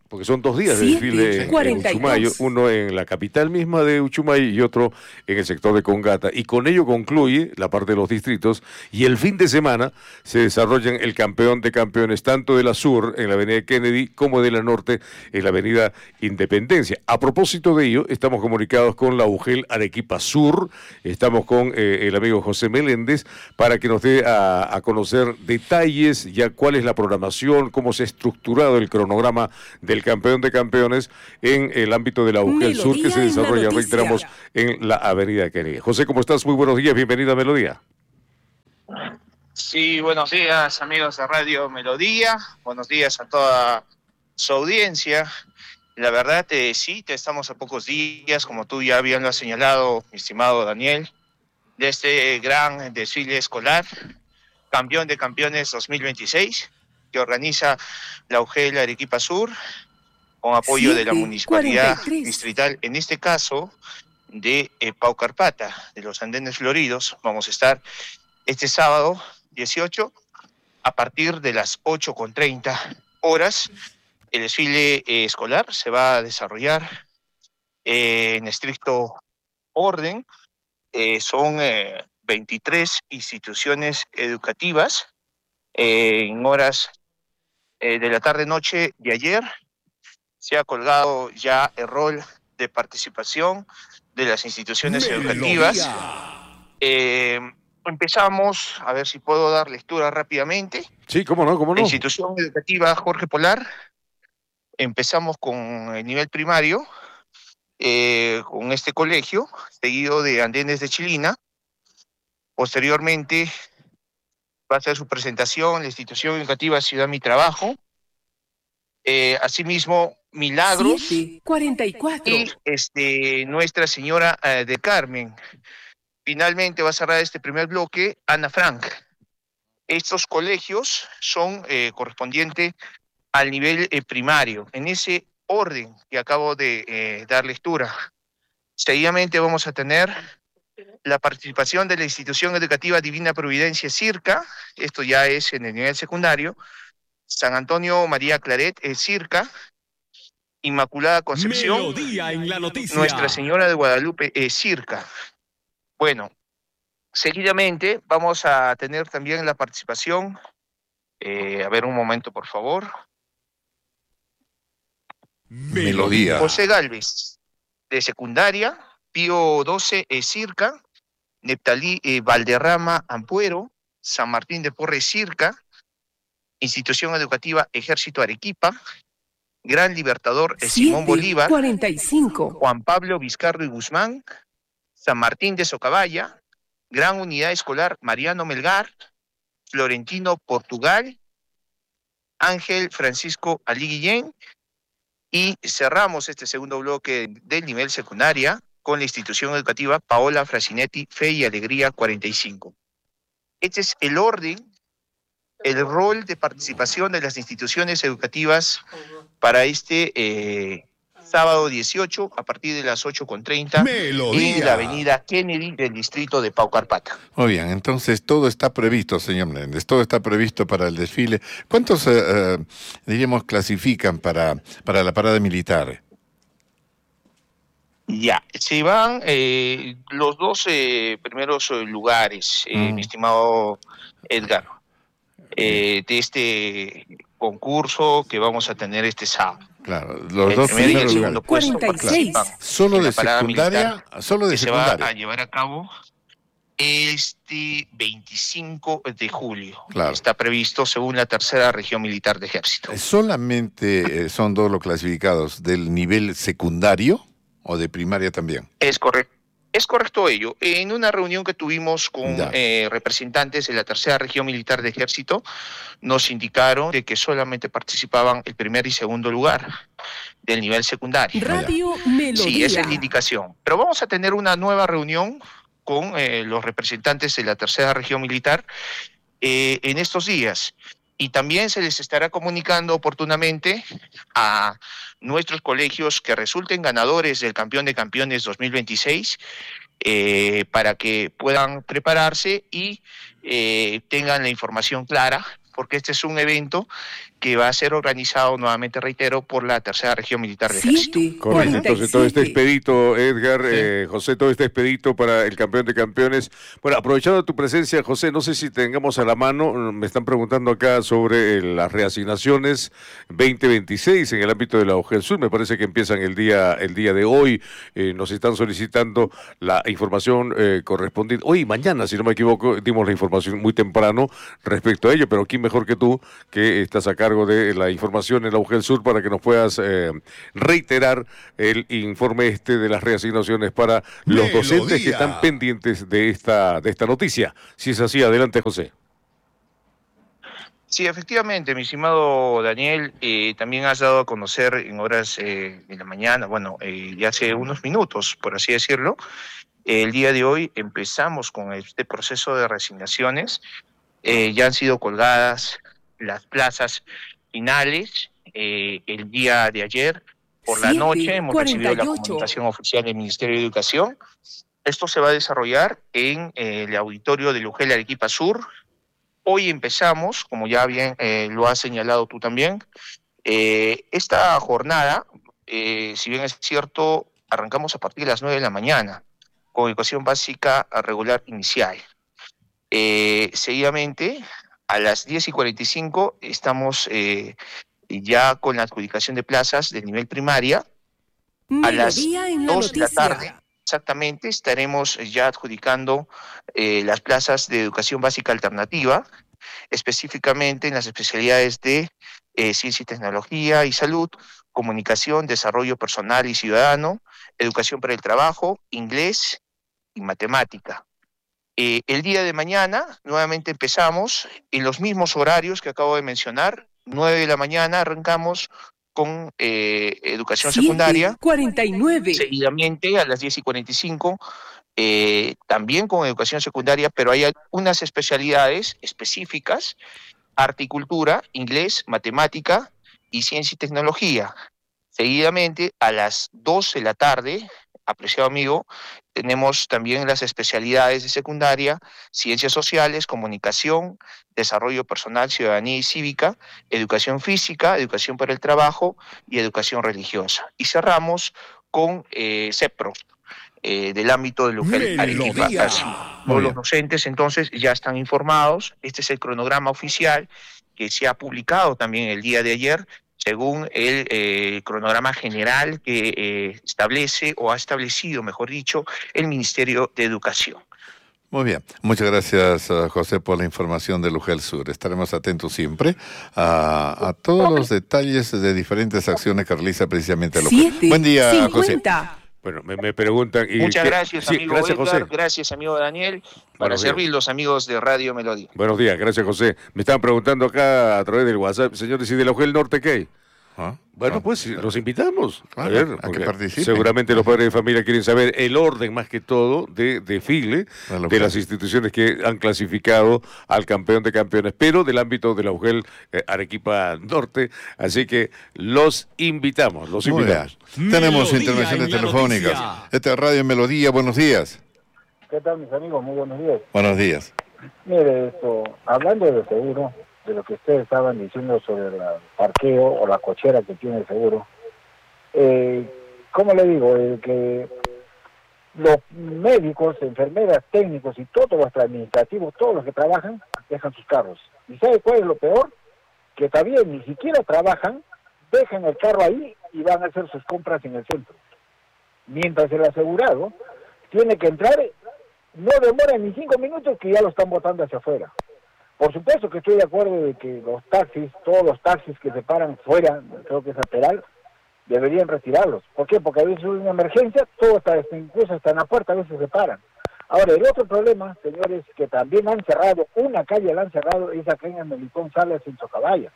porque son dos días de desfile en Uchumayo, uno en la capital misma de Uchumayo y otro en el sector de Congata. Y con ello concluye la parte de los distritos y el fin de semana se desarrollan el campeón de campeones tanto de la sur en la avenida Kennedy como de la norte en la avenida Independencia. A propósito de ello, estamos comunicados con la UGEL Arequipa Sur, estamos con eh, el amigo José Meléndez para que nos dé a, a conocer detalles, ya cuál es la programación, cómo se ha estructurado el cronograma del campeón de campeones en el ámbito de la UGEL Sur que se desarrolla, reiteramos, en la avenida Kennedy. José, ¿cómo estás? Muy buenos días, bienvenido a Melodía. Sí, buenos días amigos de Radio Melodía, buenos días a toda su audiencia. La verdad, eh, sí, te estamos a pocos días, como tú ya bien lo has señalado, mi estimado Daniel, de este gran desfile escolar, campeón de campeones dos mil veintiséis, que organiza la UGEL Arequipa Sur, con apoyo siete, de la Municipalidad cuarenta y tres Distrital, en este caso de eh, Paucarpata, de los Andenes Floridos. Vamos a estar este sábado dieciocho a partir de las ocho con treinta horas. El desfile eh, escolar se va a desarrollar eh, en estricto orden. Eh, son eh, veintitrés instituciones educativas eh, en horas eh, de la tarde-noche de ayer. Se ha colgado ya el rol de participación de las instituciones Melodía. educativas. Eh, empezamos, a ver si puedo dar lectura rápidamente. Sí, cómo no, cómo no. La institución educativa Jorge Polar. Empezamos con el nivel primario, eh, con este colegio, seguido de Andenes de Chilina. Posteriormente va a hacer su presentación la institución educativa Ciudad Mi Trabajo. Eh, asimismo, Milagros siete, cuarenta y cuatro. Y este, Nuestra Señora eh, de Carmen. Finalmente va a cerrar este primer bloque Ana Frank. Estos colegios son eh, correspondientes al nivel eh, primario, en ese orden que acabo de eh, dar lectura. Seguidamente vamos a tener la participación de la institución educativa Divina Providencia Circa, esto ya es en el nivel secundario, San Antonio María Claret, eh, Circa, Inmaculada Concepción, Melodía en la noticia. Nuestra Señora de Guadalupe, eh, Circa. Bueno, seguidamente vamos a tener también la participación, eh, a ver un momento por favor. Melodía. José Galvez, de secundaria, Pío doce, eh, Circa, Neptalí eh, Valderrama Ampuero, San Martín de Porres, Circa, Institución Educativa Ejército Arequipa, Gran Libertador eh, Simón Bolívar, cuarenta y cinco. Juan Pablo Vizcarro y Guzmán, San Martín de Socabaya, Gran Unidad Escolar Mariano Melgar, Florentino Portugal, Ángel Francisco Ali Guillén, y cerramos este segundo bloque del nivel secundaria con la institución educativa Paola Frasinetti, Fe y Alegría cuarenta y cinco. Este es el orden, el rol de participación de las instituciones educativas para este eh, sábado dieciocho a partir de las ocho con treinta en la avenida Kennedy del distrito de Paucarpata. Muy bien, entonces todo está previsto, señor Meléndez, todo está previsto para el desfile. ¿Cuántos, eh, eh, diríamos, clasifican para, para la parada militar? Ya, se van eh, los dos eh, primeros eh, lugares, eh, mm. mi estimado Edgar, eh, de este concurso que vamos a tener este sábado. Claro, los el dos primer y el primeros segundo lugares. puesto cuarenta y seis. participan Solo en de la parada secundaria, militar solo de que secundaria. se va a llevar a cabo este veinticinco de julio. Claro. Está previsto según la tercera región militar de ejército. ¿Solamente eh, son dos los clasificados del nivel secundario o de primaria también? Es correcto. Es correcto ello. En una reunión que tuvimos con eh, representantes de la tercera región militar de ejército, nos indicaron de que solamente participaban el primer y segundo lugar del nivel secundario. Radio Melodía. Sí, esa es la indicación. Pero vamos a tener una nueva reunión con eh, los representantes de la tercera región militar eh, en estos días. Y también se les estará comunicando oportunamente a nuestros colegios que resulten ganadores del Campeón de Campeones dos mil veintiséis eh, para que puedan prepararse y eh, tengan la información clara, porque este es un evento que va a ser organizado, nuevamente reitero, por la tercera región militar del ejército. Correcto, entonces todo este expedito, Edgar, sí. eh, José, todo este expedito para el campeón de campeones. Bueno, aprovechando tu presencia, José, no sé si tengamos a la mano, me están preguntando acá sobre las reasignaciones veinte veintiséis en el ámbito de la UGEL Sur, me parece que empiezan el día, el día de hoy, eh, nos están solicitando la información eh, correspondiente. Hoy y mañana, si no me equivoco, dimos la información muy temprano respecto a ello, pero ¿quién mejor que tú, que estás a cargo de la información en la UGEL Sur, para que nos puedas eh, reiterar el informe este de las reasignaciones para los Melodía. Docentes que están pendientes de esta, de esta noticia? Si es así, adelante, José. Sí, efectivamente, mi estimado Daniel, eh, también has dado a conocer en horas eh, de la mañana, bueno, eh, ya hace unos minutos, por así decirlo, eh, el día de hoy empezamos con este proceso de reasignaciones, eh, ya han sido colgadas las plazas finales, eh, el día de ayer por la noche hemos recibido la comunicación oficial del Ministerio de Educación. Esto se va a desarrollar en eh, el auditorio del UGEL Arequipa Sur. Hoy empezamos, como ya bien eh, lo has señalado tú también, eh, esta jornada, eh, si bien es cierto, arrancamos a partir de las nueve de la mañana, con educación básica regular inicial. Eh, seguidamente, a las diez y cuarenta y cinco, estamos eh, ya con la adjudicación de plazas de nivel primaria. A las dos de la tarde, exactamente, estaremos ya adjudicando eh, las plazas de educación básica alternativa, específicamente en las especialidades de eh, ciencia y tecnología y salud, comunicación, desarrollo personal y ciudadano, educación para el trabajo, inglés y matemática. Eh, el día de mañana nuevamente empezamos en los mismos horarios que acabo de mencionar, nueve de la mañana arrancamos con eh, educación secundaria, cuarenta y nueve. Seguidamente a las diez y cuarenta y cinco, eh, también con educación secundaria, pero hay unas especialidades específicas, horticultura, inglés, matemática y ciencia y tecnología. Seguidamente a las doce de la tarde, apreciado amigo, tenemos también las especialidades de secundaria, ciencias sociales, comunicación, desarrollo personal, ciudadanía y cívica, educación física, educación para el trabajo y educación religiosa. Y cerramos con eh, CEPRO, eh, del ámbito del UGEL Arequipa. Todos los docentes entonces ya están informados. Este es el cronograma oficial que se ha publicado también el día de ayer, según el eh, cronograma general que eh, establece o ha establecido, mejor dicho, el Ministerio de Educación. Muy bien, muchas gracias uh, José por la información del UGEL Sur. Estaremos atentos siempre a, a todos los detalles de diferentes acciones que realiza precisamente el UGEL. Buen día, cincuenta. José. Bueno, me, me preguntan... Y Muchas ¿qué? gracias, sí, amigo gracias, Edgar, José. Gracias, amigo Daniel, para servir los amigos de Radio Melodía. Buenos días, gracias, José. Me estaban preguntando acá a través del WhatsApp, señores, ¿y de la UGEL Norte qué hay? ¿Ah? Bueno, pues los invitamos a, ver, a que participen. Seguramente los padres de familia quieren saber el orden, más que todo, de desfile de las instituciones que han clasificado al campeón de campeones, pero del ámbito de la UGEL eh, Arequipa Norte. Así que los invitamos, los Muy invitamos. Bien. Tenemos intervenciones telefónicas. Esta es Radio Melodía, buenos días. ¿Qué tal, mis amigos? Muy buenos días. Buenos días. Mire, esto, hablando de seguro, de lo que ustedes estaban diciendo sobre el parqueo o la cochera que tiene el seguro, eh, ¿cómo le digo? Eh, que los médicos, enfermeras, técnicos y todos los administrativos, todos los que trabajan, dejan sus carros. ¿Y sabe cuál es lo peor? Que también ni siquiera trabajan, dejan el carro ahí y van a hacer sus compras en el centro. Mientras el asegurado tiene que entrar, no demora ni cinco minutos que ya lo están botando hacia afuera. Por supuesto que estoy de acuerdo de que los taxis, todos los taxis que se paran fuera, creo que es lateral, deberían retirarlos. ¿Por qué? Porque a veces hay una emergencia, todo está, incluso hasta en la puerta a veces se paran. Ahora, el otro problema, señores, que también han cerrado, una calle la han cerrado, es acá en el Melicón Salas en Socabaya.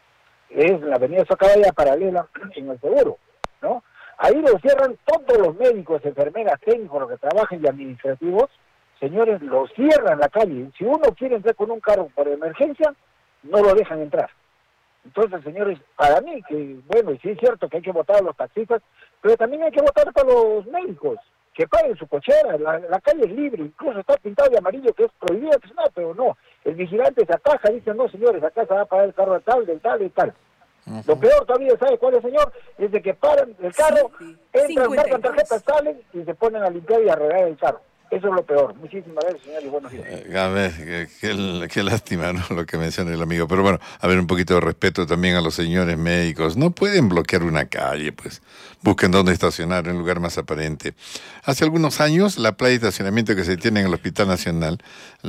Es la avenida Socabaya paralela en el seguro, ¿no? Ahí lo cierran todos los médicos, enfermeras, técnicos, los que trabajan y administrativos. Señores, lo cierran la calle. Si uno quiere entrar con un carro por emergencia, no lo dejan entrar. Entonces, señores, para mí, que bueno, y sí es cierto que hay que votar a los taxistas, pero también hay que votar para los médicos, que paguen su cochera. La, la calle es libre, incluso está pintado de amarillo, que es prohibido, no, pero no. el vigilante se ataja, dice, no señores, acá se va a pagar el carro de tal, del tal y tal. Uh-huh. Lo peor todavía, ¿sabe cuál es, señor? Es de que paran el carro, sí, entran, marcan tarjetas, salen y se ponen a limpiar y a arreglar el carro. Eso es lo peor. Muchísimas gracias, señor, y buenos días. A ver, qué, qué, qué lástima, ¿no? Lo que menciona el amigo. Pero bueno, a ver, un poquito de respeto también a los señores médicos. No pueden bloquear una calle, pues. Busquen dónde estacionar, en un lugar más aparente. Hace algunos años, la playa de estacionamiento que se tiene en el Hospital Nacional,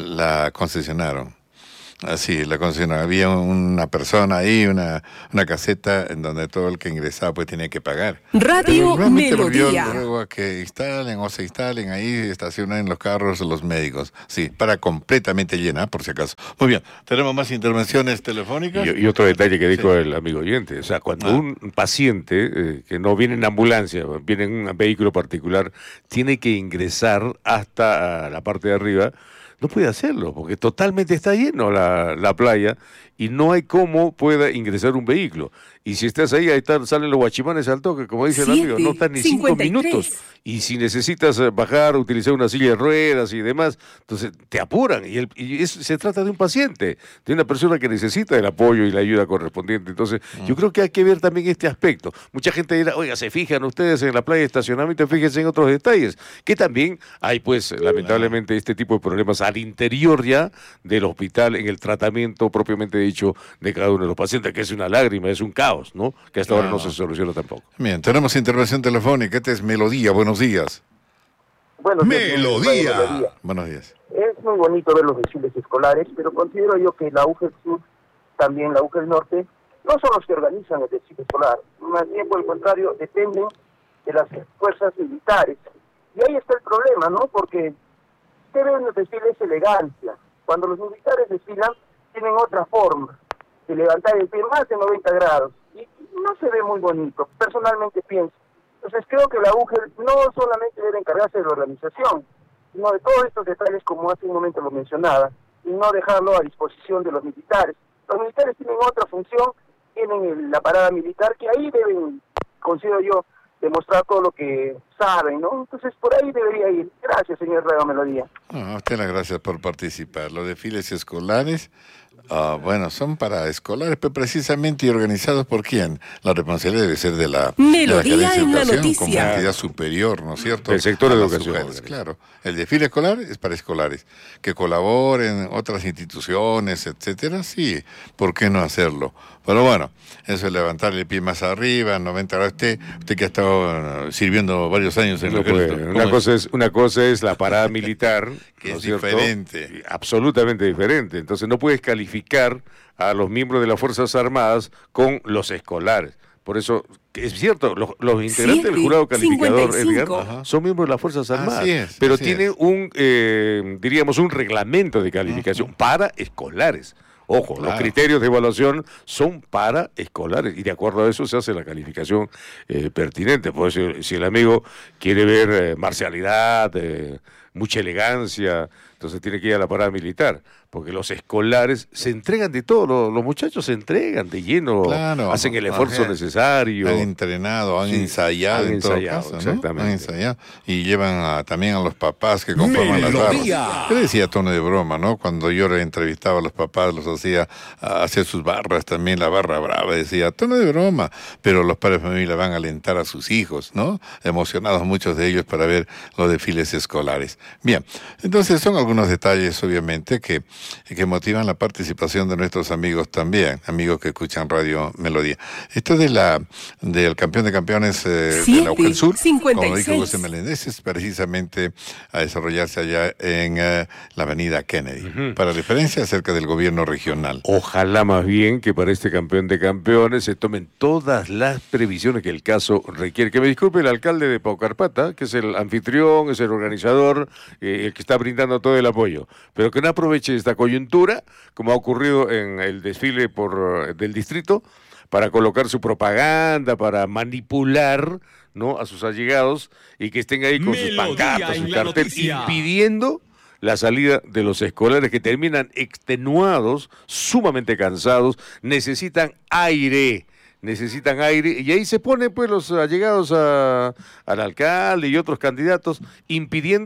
la concesionaron. Así, la concesionaron. Había una persona ahí, una, una caseta en donde todo el que ingresaba pues tenía que pagar. Radio Melodía. Volvió luego a que instalen o se instalen ahí, estacionan los carros los médicos. Sí, para completamente llena, por si acaso. Muy bien, tenemos más intervenciones telefónicas. Y, y otro detalle que dijo sí. el amigo oyente, o sea, cuando ah. un paciente eh, que no viene en ambulancia, viene en un vehículo particular, tiene que ingresar hasta la parte de arriba, no puede hacerlo, porque totalmente está lleno la, la playa y no hay cómo pueda ingresar un vehículo. Y si estás ahí, ahí están, salen los guachimanes al toque, como dice el amigo, no están ni cinco minutos. Y si necesitas bajar, utilizar una silla de ruedas y demás, entonces te apuran. Y, el, y es, se trata de un paciente, de una persona que necesita el apoyo y la ayuda correspondiente. Entonces, mm. yo creo que hay que ver también este aspecto. Mucha gente dirá, oiga, se fijan ustedes en la playa de estacionamiento, fíjense en otros detalles, que también hay, pues, lamentablemente, este tipo de problemas al interior ya del hospital, en el tratamiento propiamente dicho de cada uno de los pacientes, que es una lágrima, es un caos, ¿no? Que hasta ahora no se soluciona tampoco. Bien, tenemos intervención telefónica. Este es Melodía. Buenos días. Buenos días. Melodía. Melodía. Buenos días. Es muy bonito ver los desfiles escolares, pero considero yo que la U G E L Sur, también la U G E L Norte, no son los que organizan el desfile escolar. Más bien, por el contrario, dependen de las fuerzas militares. Y ahí está el problema, ¿no? Porque se ven los desfiles elegancia. Cuando los militares desfilan, tienen otra forma de levantar el pie más de noventa grados. Y no se ve muy bonito, personalmente pienso. Entonces creo que la U G E L no solamente debe encargarse de la organización, sino de todos estos detalles, como hace un momento lo mencionaba, y no dejarlo a disposición de los militares. Los militares tienen otra función, tienen el, la parada militar, que ahí deben, considero yo, demostrar todo lo que saben, ¿no? Entonces por ahí debería ir. Gracias, señor Radio Melodía. No, a usted las gracias por participar. Los desfiles escolares, uh, bueno, son para escolares, pero precisamente y organizados por quién. La responsabilidad debe ser de la, Melodía de la en la educación, noticia. como entidad superior, ¿no es cierto? El sector de educación. Mujeres, claro. El desfile escolar es para escolares. Que colaboren otras instituciones, etcétera, sí, ¿por qué no hacerlo? Pero bueno, eso es levantar el pie más arriba, noventa grados. Usted, usted que ha estado sirviendo varios años en no el ejército. Puede. Una cosa es, una cosa es la parada militar, que ¿no es cierto? Diferente. Absolutamente diferente. Entonces no puedes calificar a los miembros de las Fuerzas Armadas con los escolares. Por eso, es cierto, los, los integrantes sí, del jurado calificador, Edgar, Ajá. son miembros de las Fuerzas Armadas, así es, pero así tienen es. un, eh, diríamos, un reglamento de calificación uh-huh. para escolares. Ojo, claro. Los criterios de evaluación son para escolares y de acuerdo a eso se hace la calificación eh, pertinente. Por eso, si el amigo quiere ver eh, marcialidad, eh, mucha elegancia, entonces tiene que ir a la parada militar, porque los escolares se entregan de todo, los, los muchachos se entregan de lleno, claro, hacen el esfuerzo ajá, necesario. Han entrenado, han sí, ensayado han en ensayado, todo caso, ¿no? Exactamente. Han ensayado y llevan a, también a los papás que conforman las barras. Yo decía tono de broma, ¿no? Cuando yo entrevistaba a los papás, los hacía hacer sus barras, también la barra brava, decía tono de broma, pero los padres de familia van a alentar a sus hijos, ¿no? Emocionados muchos de ellos para ver los desfiles escolares. Bien, entonces son algunos detalles, obviamente, que, que motivan la participación de nuestros amigos también, amigos que escuchan Radio Melodía. Esto de la del campeón de campeones eh, de la U G E L Sur, cincuenta y seis. Como dijo José Meléndez, es precisamente a desarrollarse allá en uh, la avenida Kennedy, uh-huh. para referencia acerca del gobierno regional. Ojalá más bien que para este campeón de campeones se tomen todas las previsiones que el caso requiere. Que me disculpe el alcalde de Paucarpata, que es el anfitrión, es el organizador, eh, el que está brindando todo el apoyo, pero que no aproveche esta coyuntura, como ha ocurrido en el desfile por del distrito, para colocar su propaganda, para manipular, ¿no?, a sus allegados y que estén ahí con Melodía sus pancartas, su cartel, impidiendo la salida de los escolares que terminan extenuados, sumamente cansados, necesitan aire. necesitan aire, y ahí se ponen pues los allegados a, al alcalde y otros candidatos impidiendo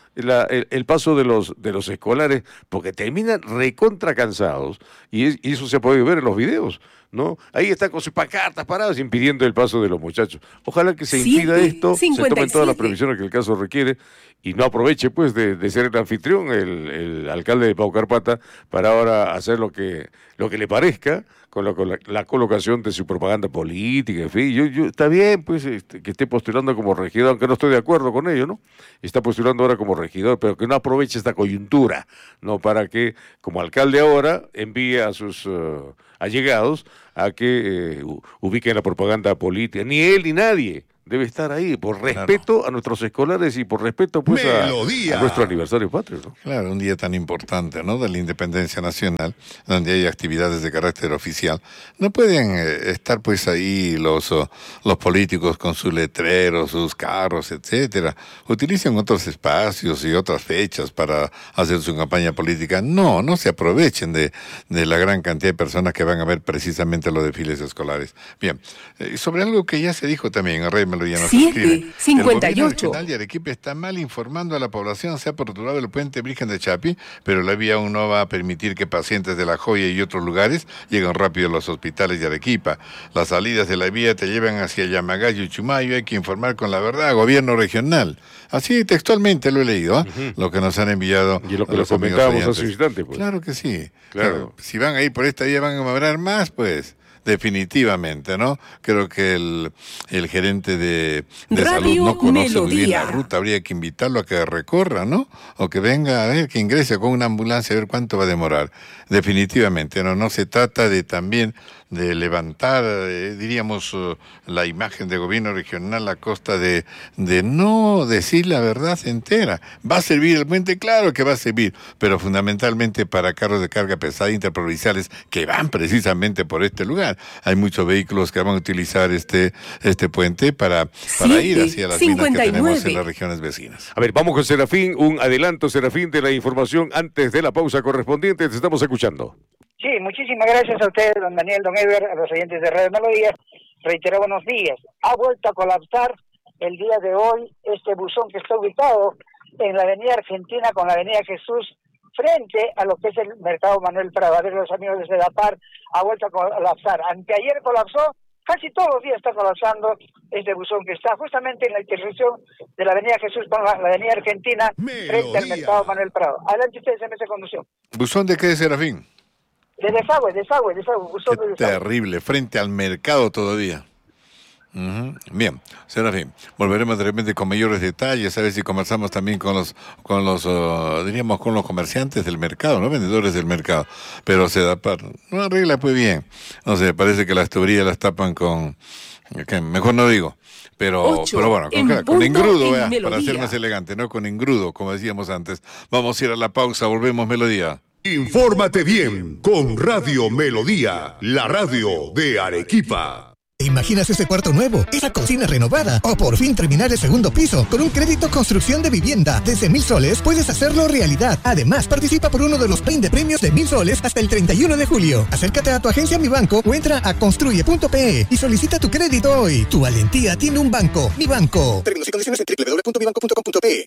la, el, el paso de los de los escolares, porque terminan recontra cansados, y, es, y eso se ha podido ver en los videos, ¿no? Ahí están con sus pancartas paradas impidiendo el paso de los muchachos. Ojalá que se impida Siete, esto, cincuenta y se tomen todas las siete. previsiones que el caso requiere, y no aproveche pues de, de ser el anfitrión, el, el alcalde de Paucarpata, para ahora hacer lo que lo que le parezca con la, con la, la colocación de su propaganda política, en fin. Yo, yo, está bien pues este, que esté postulando como regidor, aunque no estoy de acuerdo con ello, ¿no? Está postulando ahora como regidor, pero que no aproveche esta coyuntura, ¿no? Para que, como alcalde ahora, envíe a sus uh, allegados a que eh, ubiquen la propaganda política. Ni él ni nadie debe estar ahí, por respeto claro. a nuestros escolares y por respeto pues a, a nuestro aniversario patrio, ¿no? Claro, un día tan importante, ¿no? De la independencia nacional, donde hay actividades de carácter oficial. No pueden eh, estar pues ahí los, oh, los políticos con sus letreros, sus carros, etcétera. Utilicen otros espacios y otras fechas para hacer su campaña política. No, no se aprovechen de, de la gran cantidad de personas que van a ver precisamente los desfiles escolares. Bien, eh, sobre algo que ya se dijo también, el rey siete cincuenta y ocho. El gobierno regional de Arequipa está mal informando a la población. Se ha aperturado el puente Virgen de Chapi, pero la vía aún no va a permitir que pacientes de La Joya y otros lugares lleguen rápido a los hospitales de Arequipa. Las salidas de la vía te llevan hacia Yamagayo y Chumayo. Hay que informar con la verdad, gobierno regional. Así textualmente lo he leído, ¿eh? Uh-huh. Lo que nos han enviado. Y lo que lo comentábamos hace un instante, pues. Claro que sí. Claro. Claro. Si van a ir por esta vía van a cobrar más, pues. Definitivamente, ¿no? Creo que el, el gerente de, de salud no conoce muy bien la ruta, habría que invitarlo a que recorra, ¿no? O que venga a ver, que ingrese con una ambulancia a ver cuánto va a demorar. Definitivamente, ¿no? No se trata de también de levantar, eh, diríamos, uh, la imagen de gobierno regional a costa de, de no decir la verdad entera. ¿Va a servir el puente? Claro que va a servir, pero fundamentalmente para carros de carga pesada interprovinciales que van precisamente por este lugar. Hay muchos vehículos que van a utilizar este, este puente para, para ir hacia las minas que tenemos en las regiones vecinas. A ver, vamos con Serafín, un adelanto, Serafín, de la información antes de la pausa correspondiente. Te estamos escuchando. Sí, muchísimas gracias a ustedes, don Daniel, don Ever, a los oyentes de Radio Melodía. Reitero buenos días. Ha vuelto a colapsar el día de hoy este buzón que está ubicado en la avenida Argentina con la avenida Jesús, frente a lo que es el mercado Manuel Prado. A ver, los amigos de Sedapar, ha vuelto a colapsar. Anteayer colapsó, casi todos los días está colapsando este buzón que está justamente en la intersección de la avenida Jesús con la, la avenida Argentina, Melodía. Frente al mercado Manuel Prado. Adelante ustedes en esa conducción. ¿Buzón de qué, Serafín? De desagüe, desagüe, desagüe. Buzón Qué de desagüe. Terrible, frente al mercado todavía. Uh-huh. Bien, Serafín, volveremos de repente con mayores detalles, a ver si conversamos también con los, con los, uh, diríamos, con los comerciantes del mercado, ¿no? Vendedores del mercado. Pero se da para, no arregla pues bien. No sé, parece que las tuberías las tapan con, okay, mejor no digo. Pero, Ocho, pero bueno, con, en con engrudo, en ¿eh? Para ser más elegante, ¿no? Con engrudo, como decíamos antes. Vamos a ir a la pausa, volvemos, Melodía. Infórmate bien con Radio Melodía, la radio de Arequipa. ¿Te imaginas ese cuarto nuevo, esa cocina renovada o por fin terminar el segundo piso con un crédito construcción de vivienda? Desde mil soles puedes hacerlo realidad. Además, participa por uno de los veinte premios de mil soles hasta el treinta y uno de julio. Acércate a tu agencia Mi Banco o entra a construye punto pe y solicita tu crédito hoy. Tu valentía tiene un banco. Mi Banco. Términos y condiciones en doble u doble u doble u punto mi banco punto com punto pe.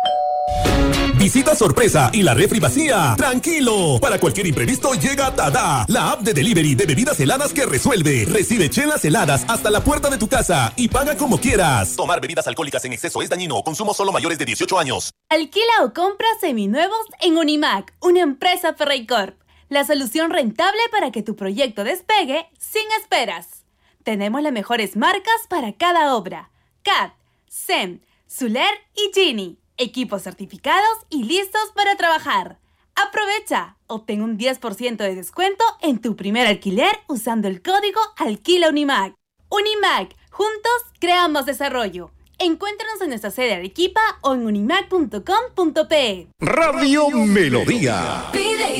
Visita sorpresa y la refri vacía. Tranquilo, para cualquier imprevisto llega Tada, la app de delivery de bebidas heladas que resuelve. Recibe chelas heladas hasta la puerta de tu casa y paga como quieras. Tomar bebidas alcohólicas en exceso es dañino. Consumo solo mayores de dieciocho años. Alquila o compra seminuevos en Unimac, una empresa Ferreycorp. La solución rentable para que tu proyecto despegue sin esperas. Tenemos las mejores marcas para cada obra. C A D, S E M, Zuler y Gini. Equipos certificados y listos para trabajar. Aprovecha, obtén un diez por ciento de descuento en tu primer alquiler usando el código Alquila Unimac. Unimac, juntos creamos desarrollo. Encuéntranos en nuestra sede Arequipa o en unimac punto com punto pe. Radio Melodía.